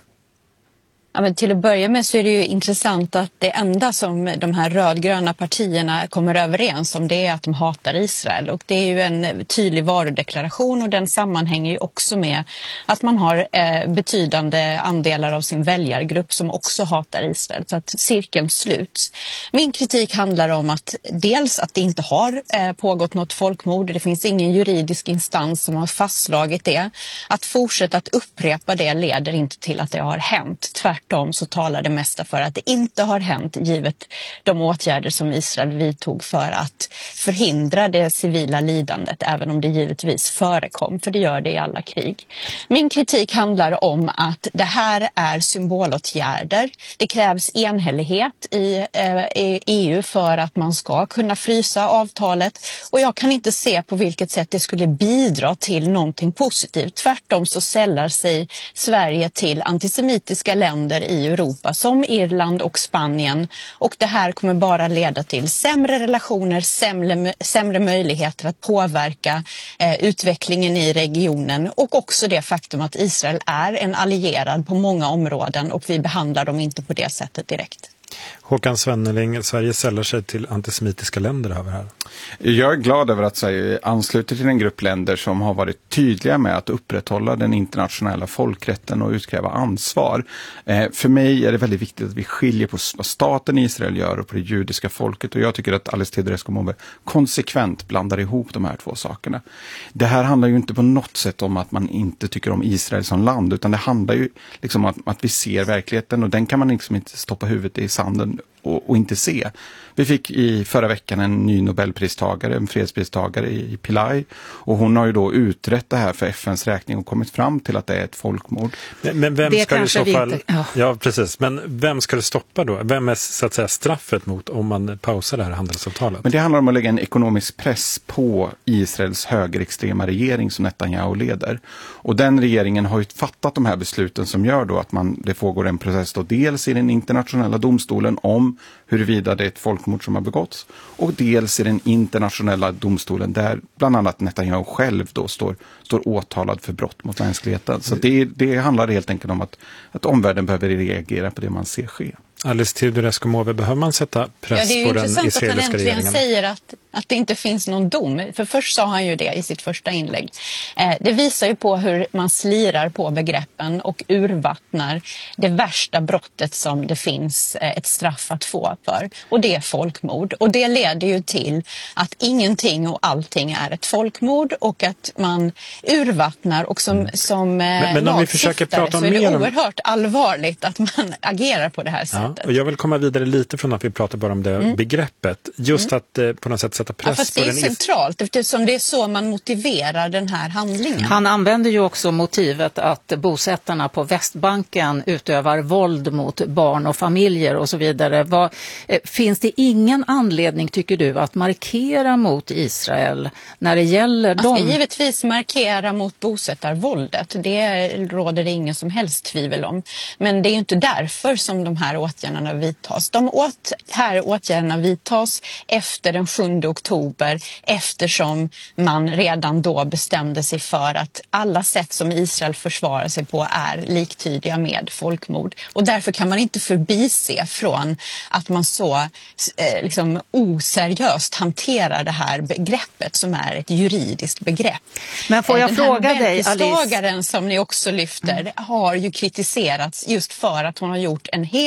Ja, men till att börja med så är det ju intressant att det enda som de här rödgröna partierna kommer överens om det är att de hatar Israel. Och det är ju en tydlig varudeklaration och den sammanhänger ju också med att man har eh, betydande andelar av sin väljargrupp som också hatar Israel. Så att cirkeln sluts. Min kritik handlar om att dels att det inte har eh, pågått något folkmord. Det finns ingen juridisk instans som har fastslagit det. Att fortsätta att upprepa det leder inte till att det har hänt. Tvärtom. Så talar det mesta för att det inte har hänt givet de åtgärder som Israel vidtog för att förhindra det civila lidandet, även om det givetvis förekom, för det gör det i alla krig. Min kritik handlar om att det här är symbolåtgärder. Det krävs enhällighet i, eh, i E U för att man ska kunna frysa avtalet och jag kan inte se på vilket sätt det skulle bidra till någonting positivt. Tvärtom så sällar sig Sverige till antisemitiska länder i Europa som Irland och Spanien och det här kommer bara leda till sämre relationer, sämre, sämre möjligheter att påverka eh, utvecklingen i regionen och också det faktum att Israel är en allierad på många områden och vi behandlar dem inte på det sättet direkt. Håkan Svenneling, Sverige säljer sig till antisemitiska länder över här. Jag är glad över att Sverige ansluter till en grupp länder som har varit tydliga med att upprätthålla den internationella folkrätten och utkräva ansvar. Eh, för mig är det väldigt viktigt att vi skiljer på vad staten Israel gör och på det judiska folket och jag tycker att Alice Teodorescu Rescomove konsekvent blandar ihop de här två sakerna. Det här handlar ju inte på något sätt om att man inte tycker om Israel som land utan det handlar ju liksom om att, att vi ser verkligheten och den kan man liksom inte stoppa huvudet i sanden och, och inte se. Vi fick i förra veckan en ny Nobelpristagare, en fredspristagare i Pillay och hon har ju då utrett det här för F N:s räkning och kommit fram till att det är ett folkmord. Men, men vem det ska i så fall... inte, ja. ja, precis. Men vem ska det stoppa då? Vem är så att säga straffet mot om man pausar det här handelsavtalet? Men det handlar om att lägga en ekonomisk press på Israels högerextrema regering som Netanyahu leder. Och den regeringen har ju fattat de här besluten som gör då att man, det pågår en process då dels i den internationella domstolen om huruvida det är ett folkmord som har begåtts och dels i den internationella domstolen där bland annat Netanyahu själv då står, står åtalad för brott mot mänskligheten. Så det, det handlar helt enkelt om att, att omvärlden behöver reagera på det man ser ske. Alice Teodorescu Rescomove, behöver man sätta press ja, på den israeliska regeringen? Det är intressant att han äntligen säger att, att det inte finns någon dom. För först sa han ju det i sitt första inlägg. Eh, det visar ju på hur man slirar på begreppen och urvattnar det värsta brottet som det finns eh, ett straff att få för. Och det är folkmord. Och det leder ju till att ingenting och allting är ett folkmord och att man urvattnar och som, som eh, men, men om vi försöker prata så är det mer om... oerhört allvarligt att man agerar på det här sättet. Ja, och jag vill komma vidare lite från att vi pratar bara om det mm. begreppet. Just mm. att eh, på något sätt sätta press ja, fast det på är den... centralt eftersom det är så man motiverar den här handlingen. Han använder ju också motivet att bosättarna på Västbanken utövar våld mot barn och familjer och så vidare. Vad, eh, finns det ingen anledning, tycker du, att markera mot Israel när det gäller dem? Man ska dem? givetvis markera mot bosättarvåldet. Det råder det ingen som helst tvivel om. Men det är ju inte därför som de här åtgärderna vidtas. De åt, här åtgärderna vidtas efter den sjunde oktober eftersom man redan då bestämde sig för att alla sätt som Israel försvarar sig på är liktydiga med folkmord. Och därför kan man inte förbise från att man så eh, liksom oseriöst hanterar det här begreppet som är ett juridiskt begrepp. Men får jag den fråga här dig, Alice? Som ni också lyfter mm. har ju kritiserats just för att hon har gjort en hel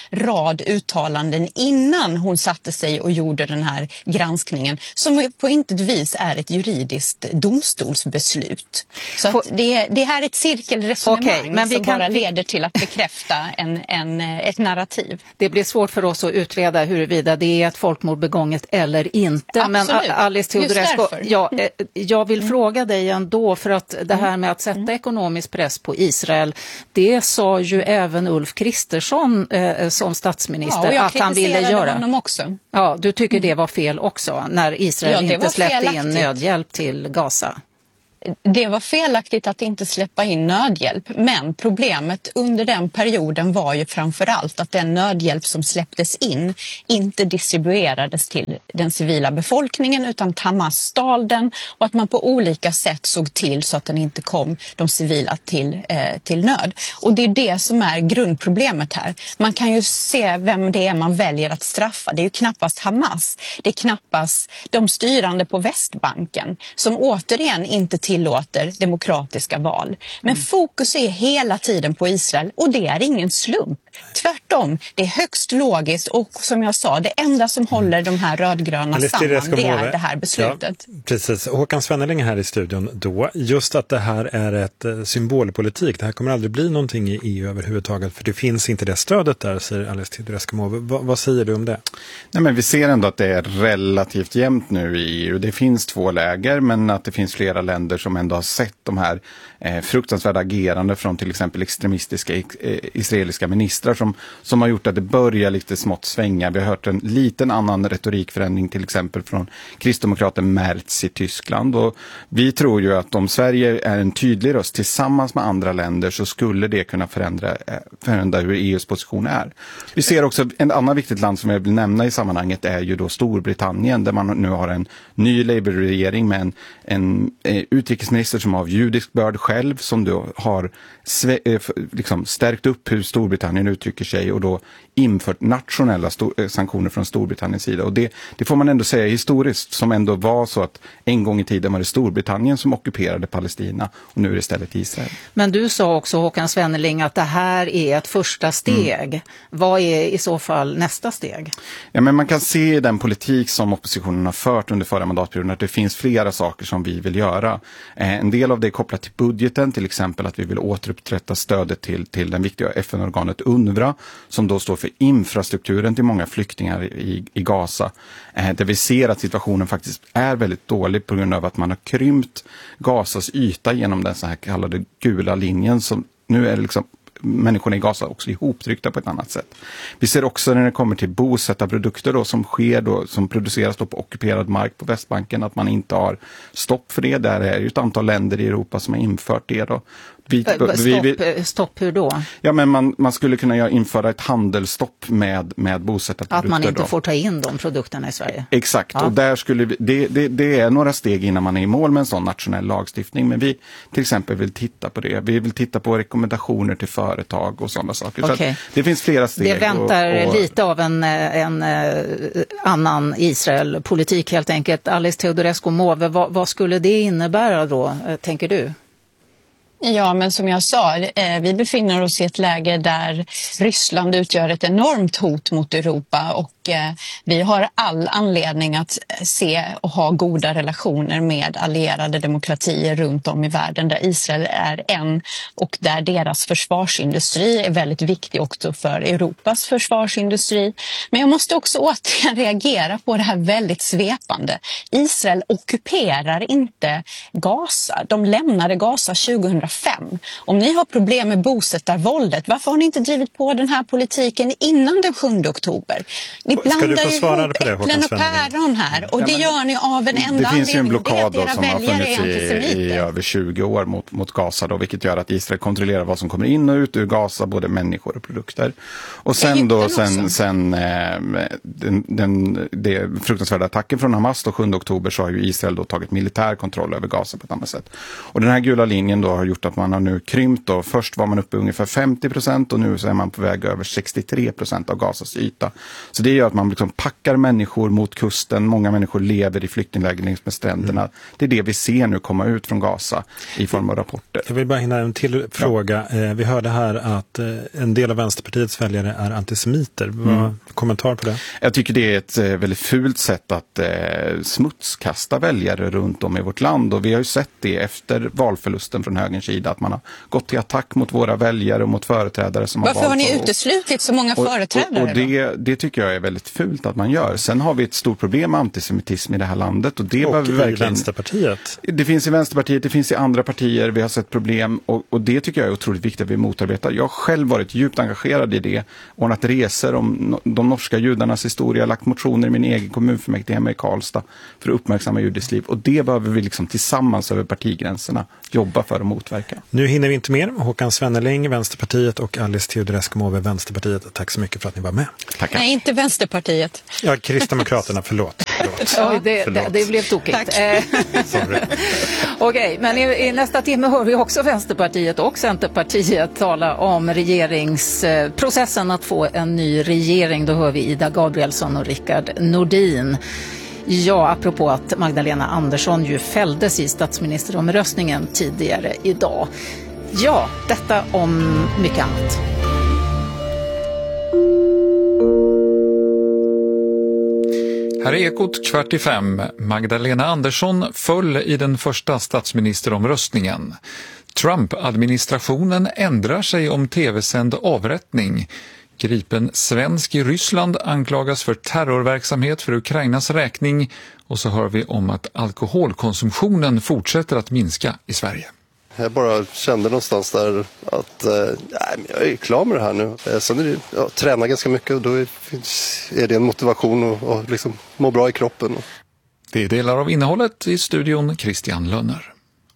rad uttalanden innan hon satte sig och gjorde den här granskningen som på intet vis är ett juridiskt domstolsbeslut. Så att det, det här är ett cirkelresonemang okay, men vi som kan... bara leder till att bekräfta en, en, ett narrativ. Det blir svårt för oss att utreda huruvida det är ett folkmord begånget eller inte. Absolut. Men Alice Teodorescu, ja, jag vill mm. fråga dig ändå, för att det här med att sätta mm. ekonomisk press på Israel, det sa ju även Ulf Kristersson eh, som statsminister ja, att han ville göra. Honom också. Ja, du tycker det var fel också när Israel ja, inte släppte felaktigt. in nödhjälp till Gaza? Det var felaktigt att inte släppa in nödhjälp, men problemet under den perioden var ju framförallt att den nödhjälp som släpptes in inte distribuerades till den civila befolkningen utan Hamas stal den, och att man på olika sätt såg till så att den inte kom de civila till, eh, till nöd. Och det är det som är grundproblemet här. Man kan ju se vem det är man väljer att straffa. Det är ju knappast Hamas, det är knappast de styrande på Västbanken som återigen inte tillåter demokratiska val. Men mm. fokus är hela tiden på Israel, och det är ingen slump. Tvärtom, det är högst logiskt, och som jag sa, det enda som håller de här rödgröna samman, det är det här beslutet. Ja, precis. Håkan Svenneling här i studion då. Just att det här är ett symbolpolitik. Det här kommer aldrig bli någonting i E U överhuvudtaget, för det finns inte det stödet där, säger Alice Teodorescu. vad, vad säger du om det? Nej, men vi ser ändå att det är relativt jämnt nu i E U. Det finns två läger, men att det finns flera länder som ändå har sett de här eh, fruktansvärda agerande från till exempel extremistiska eh, israeliska ministrar som, som har gjort att det börjar lite smått svänga. Vi har hört en liten annan retorikförändring till exempel från kristdemokraten Merz i Tyskland, och vi tror ju att om Sverige är en tydlig röst tillsammans med andra länder så skulle det kunna förändra, eh, förändra hur E U:s position är. Vi ser också en annan viktigt land som jag vill nämna i sammanhanget är ju då Storbritannien, där man nu har en ny Labour-regering med en, en eh, utrikesminister som har judisk börd själv, som då har sve, eh, liksom stärkt upp hur Storbritannien uttrycker sig och då infört nationella stor, sanktioner från Storbritanniens sida. Och det, det får man ändå säga historiskt, som ändå var så att en gång i tiden var det Storbritannien som ockuperade Palestina, och nu är det istället Israel. Men du sa också, Håkan Svenneling, att det här är ett första steg. Mm. Vad är i så fall nästa steg? Ja, men man kan se i den politik som oppositionen har fört under förra mandatperioden att det finns flera saker som vi vill göra. Eh, en del av det är kopplat till budgeten, till exempel att vi vill återupprätta stödet till, till den viktiga F N-organet UNRWA, som då står för infrastrukturen till många flyktingar i, i Gaza. Eh, där vi ser att situationen faktiskt är väldigt dålig på grund av att man har krympt Gazas yta genom den så här kallade gula linjen, som nu är liksom människorna i Gaza också ihoptryckta på ett annat sätt. Vi ser också när det kommer till bosättarprodukter då, som sker då, som produceras då på ockuperad mark på Västbanken, att man inte har stopp för det. Där är ju ett antal länder i Europa som har infört det då. Vi, stopp, vi, vi, stopp hur då? Ja, men man, man skulle kunna införa ett handelsstopp med, med bosättarprodukter. Att man inte då. får ta in de produkterna i Sverige? Exakt, ja. Och där skulle vi, det, det, det är några steg innan man är i mål med en sån nationell lagstiftning, men vi till exempel vill titta på det. Vi vill titta på rekommendationer till företag och sådana saker. Okay. Så att det finns flera steg. Det väntar och, och... lite av en, en, en annan Israel-politik helt enkelt. Alice Teodorescu Måwe, vad, vad skulle det innebära då, tänker du? Ja, men som jag sa, eh, vi befinner oss i ett läge där Ryssland utgör ett enormt hot mot Europa, och eh, vi har all anledning att se och ha goda relationer med allierade demokratier runt om i världen, där Israel är en, och där deras försvarsindustri är väldigt viktig också för Europas försvarsindustri. Men jag måste också återigen reagera på det här väldigt svepande. Israel ockuperar inte Gaza. De lämnade Gaza tjugohundrafem. Om ni har problem med bosättarvåldet, varför har ni inte drivit på den här politiken innan den sjunde oktober? Ni blandar ihop äpplen och päron här, och det gör ni av en enda anledning. Det finns ju en blockad då, som har funnits i, i över tjugo år mot, mot Gaza då, vilket gör att Israel kontrollerar vad som kommer in och ut ur Gaza, både människor och produkter. Och sen då, sen, sen eh, den, den det fruktansvärda attacken från Hamas då sjunde oktober, så har ju Israel då tagit militär kontroll över Gaza på ett annat sätt. Och den här gula linjen då har gjort gjort att man har nu krympt. Och först var man uppe ungefär femtio procent och nu så är man på väg över sextiotre procent av Gazas yta. Så det gör att man liksom packar människor mot kusten. Många människor lever i flyktingläger längs med stränderna. Mm. Det är det vi ser nu komma ut från Gaza i form av rapporter. Jag vill bara hinna en till fråga. Ja. Vi hörde här att en del av Vänsterpartiets väljare är antisemiter. Vad mm. kommentar på det? Jag tycker det är ett väldigt fult sätt att eh, smutskasta väljare runt om i vårt land. Och vi har ju sett det efter valförlusten från högerns sida att man har gått till attack mot våra väljare och mot företrädare som Varför har har valt ni uteslutit så många och, företrädare? Och, och det, det tycker jag är väldigt fult att man gör. Sen har vi ett stort problem med antisemitism i det här landet. Och det och vi i verkligen, Vänsterpartiet. Det finns i Vänsterpartiet, det finns i andra partier. Vi har sett problem och, och det tycker jag är otroligt viktigt att vi motarbetar. Jag har själv varit djupt engagerad i det. Ordnat resor om de norska judarnas historia. Lagt motioner i min egen kommunfullmäktige hemma i Karlstad för att uppmärksamma judiskt liv. Och det behöver vi liksom tillsammans över partigränserna jobba för att motverka. Nu hinner vi inte mer. Håkan Svenneling, Vänsterpartiet och Alice Teodorescu-Måwe, Vänsterpartiet. Tack så mycket för att ni var med. Tackar. Nej, inte Vänsterpartiet. Ja, Kristdemokraterna, förlåt. förlåt. Oj, det, det, det blev tokigt. Sorry. Okej, men i, i nästa timme hör vi också Vänsterpartiet och Centerpartiet tala om regeringsprocessen att få en ny regering. Då hör vi Ida Gabrielsson och Rickard Nordin. Ja, apropå att Magdalena Andersson ju fälldes i statsministeromröstningen tidigare idag. Ja, detta om mycket annat. Här är Ekot kvart i fem. Magdalena Andersson föll i den första statsministeromröstningen. Trump-administrationen ändrar sig om tv-sänd avrättning. Gripen svensk i Ryssland anklagas för terrorverksamhet för Ukrainas räkning. Och så hör vi om att alkoholkonsumtionen fortsätter att minska i Sverige. Jag bara kände någonstans där att eh, jag är klar med det här nu. Eh, sen är det, jag tränar ganska mycket och då är, är det en motivation att och liksom må bra i kroppen. Det är delar av innehållet i studion Christian Lönner.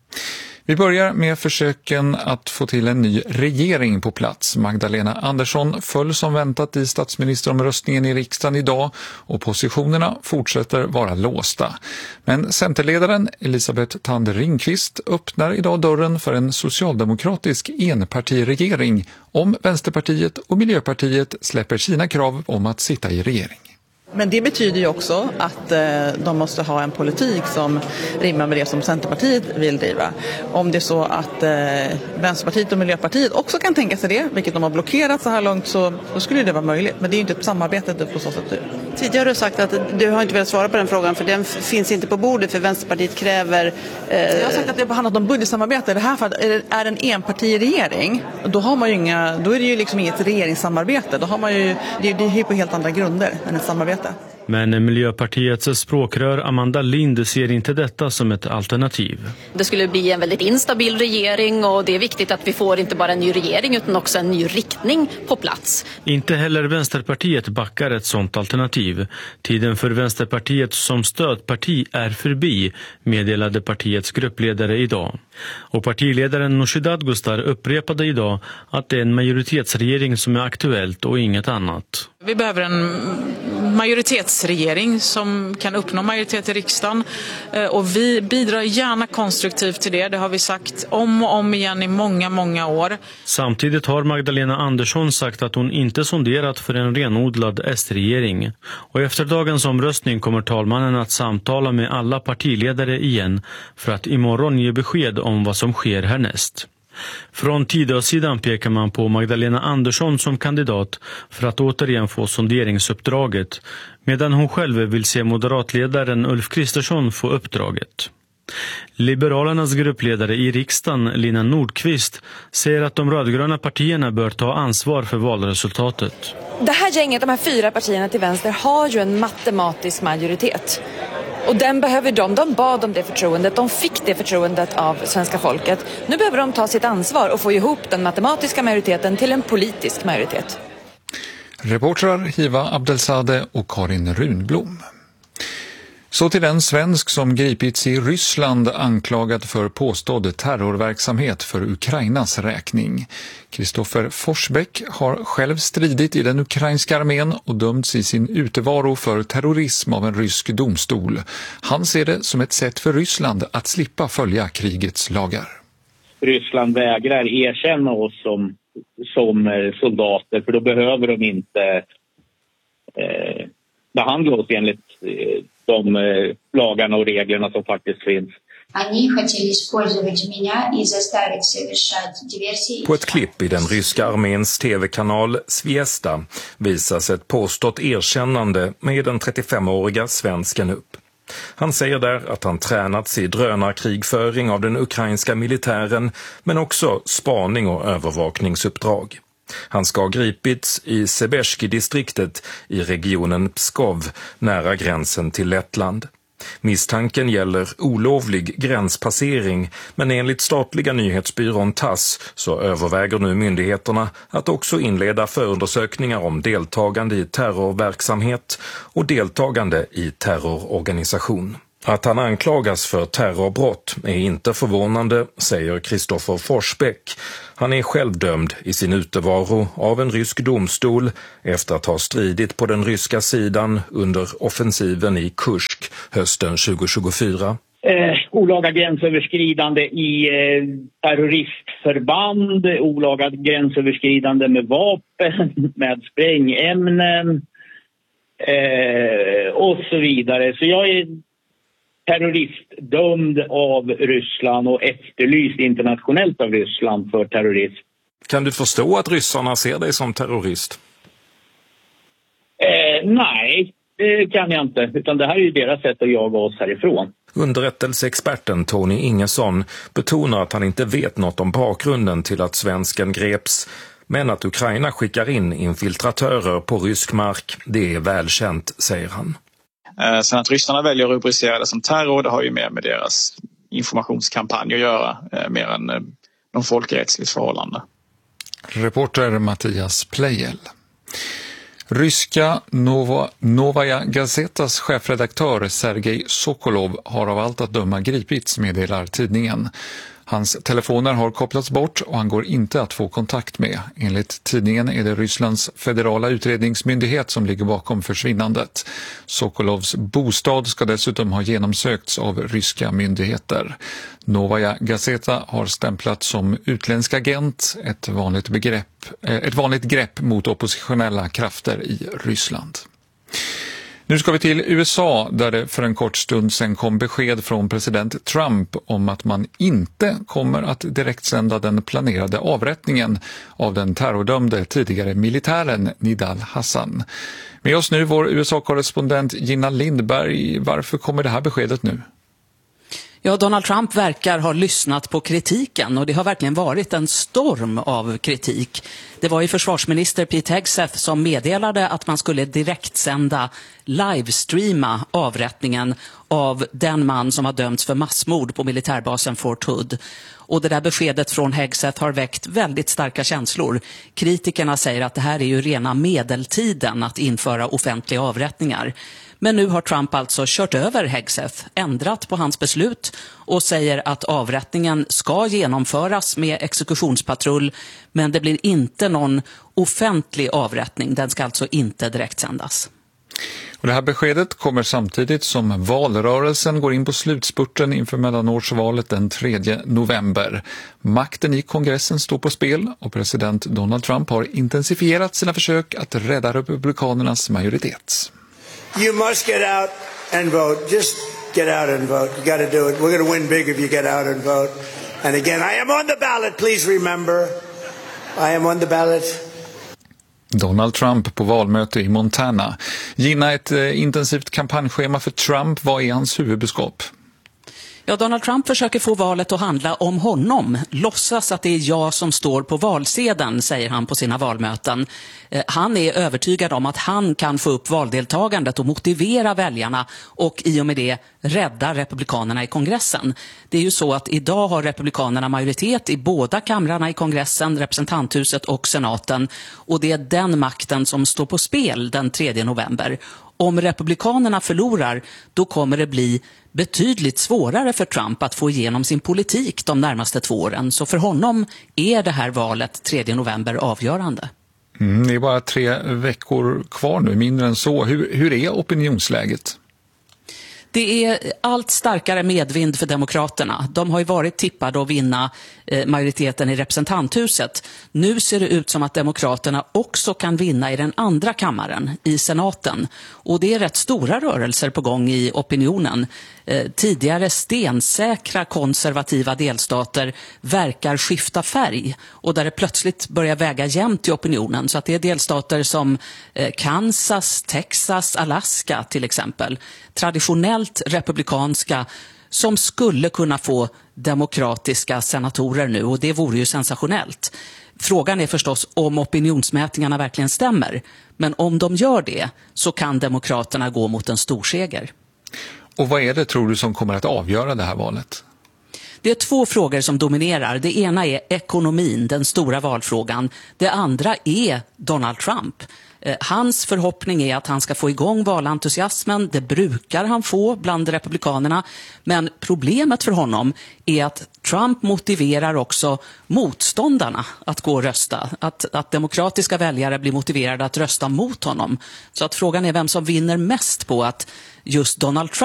Vi börjar med försöken att få till en ny regering på plats. Magdalena Andersson föll som väntat i statsministeromröstningen i riksdagen idag och positionerna fortsätter vara låsta. Men Centerledaren Elisabeth Thand Ringqvist öppnar idag dörren för en socialdemokratisk enpartiregering om Vänsterpartiet och Miljöpartiet släpper sina krav om att sitta i regering. Men det betyder ju också att eh, de måste ha en politik som rimmar med det som Centerpartiet vill driva. Om det är så att eh, Vänsterpartiet och Miljöpartiet också kan tänka sig det, vilket de har blockerat så här långt, så då skulle det vara möjligt. Men det är ju inte ett samarbete på så sätt. Tidigare har du sagt att du har inte velat svara på den frågan för den finns inte på bordet för Vänsterpartiet kräver... Eh... Jag har sagt att det har handlat om budgetsamarbete. Det här fallet är en enpartiregering. Då har man ju inga, då är det ju liksom inget regeringssamarbete. Då har man ju, det är ju på helt andra grunder än ett samarbete. Men Miljöpartiets språkrör Amanda Lind ser inte detta som ett alternativ. Det skulle bli en väldigt instabil regering och det är viktigt att vi får inte bara en ny regering utan också en ny riktning på plats. Inte heller Vänsterpartiet backar ett sådant alternativ. Tiden för Vänsterpartiet som stödparti är förbi, meddelade partiets gruppledare idag. Och partiledaren Nooshi Dadgostar upprepade idag att det är en majoritetsregering som är aktuellt och inget annat. Vi behöver en majoritetsregering som kan uppnå majoritet i riksdagen och vi bidrar gärna konstruktivt till det. Det har vi sagt om och om igen i många, många år. Samtidigt har Magdalena Andersson sagt att hon inte sonderat för en renodlad S-regering. Och efter dagens omröstning kommer talmannen att samtala med alla partiledare igen för att imorgon ge besked om vad som sker härnäst. Från Tidösidan pekar man på Magdalena Andersson som kandidat för att återigen få sonderingsuppdraget, medan hon själv vill se moderatledaren Ulf Kristersson få uppdraget. Liberalernas gruppledare i riksdagen, Lina Nordqvist, säger att de rödgröna partierna bör ta ansvar för valresultatet. Det här gänget, de här fyra partierna till vänster, har ju en matematisk majoritet. Och den behöver de. De bad om det förtroendet. De fick det förtroendet av svenska folket. Nu behöver de ta sitt ansvar och få ihop den matematiska majoriteten till en politisk majoritet. Reportrar Hiva Abdelzadeh och Karin Runblom. Så till den svensk som gripits i Ryssland anklagad för påstådd terrorverksamhet för Ukrainas räkning. Kristoffer Forsbäck har själv stridit i den ukrainska armén och dömts i sin utevaro för terrorism av en rysk domstol. Han ser det som ett sätt för Ryssland att slippa följa krigets lagar. Ryssland vägrar erkänna oss som, som soldater, för då behöver de inte eh, behandla oss enligt eh, de eh, lagarna och reglerna som faktiskt finns. På ett klipp i den ryska arméns tv-kanal Zvezda visas ett påstått erkännande med den trettiofemåriga svensken upp. Han säger där att han tränats i drönarkrigföring av den ukrainska militären, men också spaning och övervakningsuppdrag. Han ska ha gripits i Seberski-distriktet i regionen Pskov, nära gränsen till Lettland. Misstanken gäller olovlig gränspassering, men enligt statliga nyhetsbyrån Tass så överväger nu myndigheterna att också inleda förundersökningar om deltagande i terrorverksamhet och deltagande i terrororganisation. Att han anklagas för terrorbrott är inte förvånande, säger Kristoffer Forsbäck. Han är själv dömd i sin utevaro av en rysk domstol efter att ha stridit på den ryska sidan under offensiven i Kursk hösten tjugohundratjugofyra. Eh, olaga gränsöverskridande i eh, terroristförband, olaga gränsöverskridande med vapen, med sprängämnen eh, och så vidare. Så jag är terroristdömd av Ryssland och efterlyst internationellt av Ryssland för terrorism. Kan du förstå att ryssarna ser dig som terrorist? Eh, nej, det kan jag inte. Utan det här är ju deras sätt att jaga oss härifrån. Underrättelseexperten Tony Ingesson betonar att han inte vet något om bakgrunden till att svensken greps, men att Ukraina skickar in infiltratörer på rysk mark, det är välkänt, säger han. Sen att ryssarna väljer att rubricera det som terror, det har ju mer med deras informationskampanj att göra, mer än någon folkrättsligt förhållande. Reporter Mattias Plejel. Ryska Nova, Novaja Gazetas chefredaktör Sergej Sokolov har av allt att döma gripits, meddelar tidningen. Hans telefoner har kopplats bort och han går inte att få kontakt med. Enligt tidningen är det Rysslands federala utredningsmyndighet som ligger bakom försvinnandet. Sokolovs bostad ska dessutom ha genomsökts av ryska myndigheter. Novaja Gazeta har stämplat som utländsk agent, ett vanligt, begrepp, ett vanligt grepp mot oppositionella krafter i Ryssland. Nu ska vi till U S A där det för en kort stund sedan kom besked från president Trump om att man inte kommer att direktsända den planerade avrättningen av den terrordömde tidigare militären Nidal Hassan. Med oss nu vår U S A-korrespondent Gina Lindberg. Varför kommer det här beskedet nu? Ja, Donald Trump verkar ha lyssnat på kritiken och det har verkligen varit en storm av kritik. Det var ju försvarsminister Pete Hegseth som meddelade att man skulle direktsända, livestreama avrättningen av den man som har dömts för massmord på militärbasen Fort Hood. Och det där beskedet från Hegseth har väckt väldigt starka känslor. Kritikerna säger att det här är ju rena medeltiden att införa offentliga avrättningar. Men nu har Trump alltså kört över Hegseth, ändrat på hans beslut och säger att avrättningen ska genomföras med exekutionspatrull, men det blir inte någon offentlig avrättning. Den ska alltså inte direktsändas. Och det här beskedet kommer samtidigt som valrörelsen går in på slutspurten inför mellanårsvalet den tredje november. Makten i kongressen står på spel och president Donald Trump har intensifierat sina försök att rädda republikanernas majoritet. You must get out and vote. Just get out and vote. You got to do it. We're going to win big if you get out and vote. And again, I am on the ballot. Please remember, I am on the ballot. Donald Trump på valmöte i Montana. Gina, ett eh, intensivt kampanjschema för Trump. Vad är hans huvudbudskap? Ja, Donald Trump försöker få valet att handla om honom. Låtsas att det är jag som står på valsedeln, säger han på sina valmöten. Eh, han är övertygad om att han kan få upp valdeltagandet och motivera väljarna och i och med det rädda republikanerna i kongressen. Det är ju så att idag har republikanerna majoritet i båda kamrarna i kongressen, representanthuset och senaten. Och det är den makten som står på spel den tredje november. Om republikanerna förlorar, då kommer det bli betydligt svårare för Trump att få igenom sin politik de närmaste två åren. Så för honom är det här valet tredje november avgörande. Mm, det är bara tre veckor kvar nu, mindre än så. Hur, hur är opinionsläget? Det är allt starkare medvind för Demokraterna. De har ju varit tippade att vinna eh, majoriteten i representanthuset. Nu ser det ut som att Demokraterna också kan vinna i den andra kammaren, i senaten. Och det är rätt stora rörelser på gång i opinionen. Eh, tidigare stensäkra konservativa delstater verkar skifta färg. Och där det plötsligt börjar väga jämnt i opinionen. Så att det är delstater som eh, Kansas, Texas, Alaska till exempel. Traditionellt republikanska som skulle kunna få demokratiska senatorer nu, och det vore ju sensationellt. Frågan är förstås om opinionsmätningarna verkligen stämmer, men om de gör det så kan Demokraterna gå mot en stor seger. Och vad är det, tror du, som kommer att avgöra det här valet? Det är två frågor som dominerar. Det ena är ekonomin, den stora valfrågan. Det andra är Donald Trump. Hans förhoppning är att han ska få igång valentusiasmen. Det brukar han få bland republikanerna. Men problemet för honom är att Trump motiverar också motståndarna att gå och rösta. Att, att demokratiska väljare blir motiverade att rösta mot honom. Så att frågan är vem som vinner mest på att just Donald Trump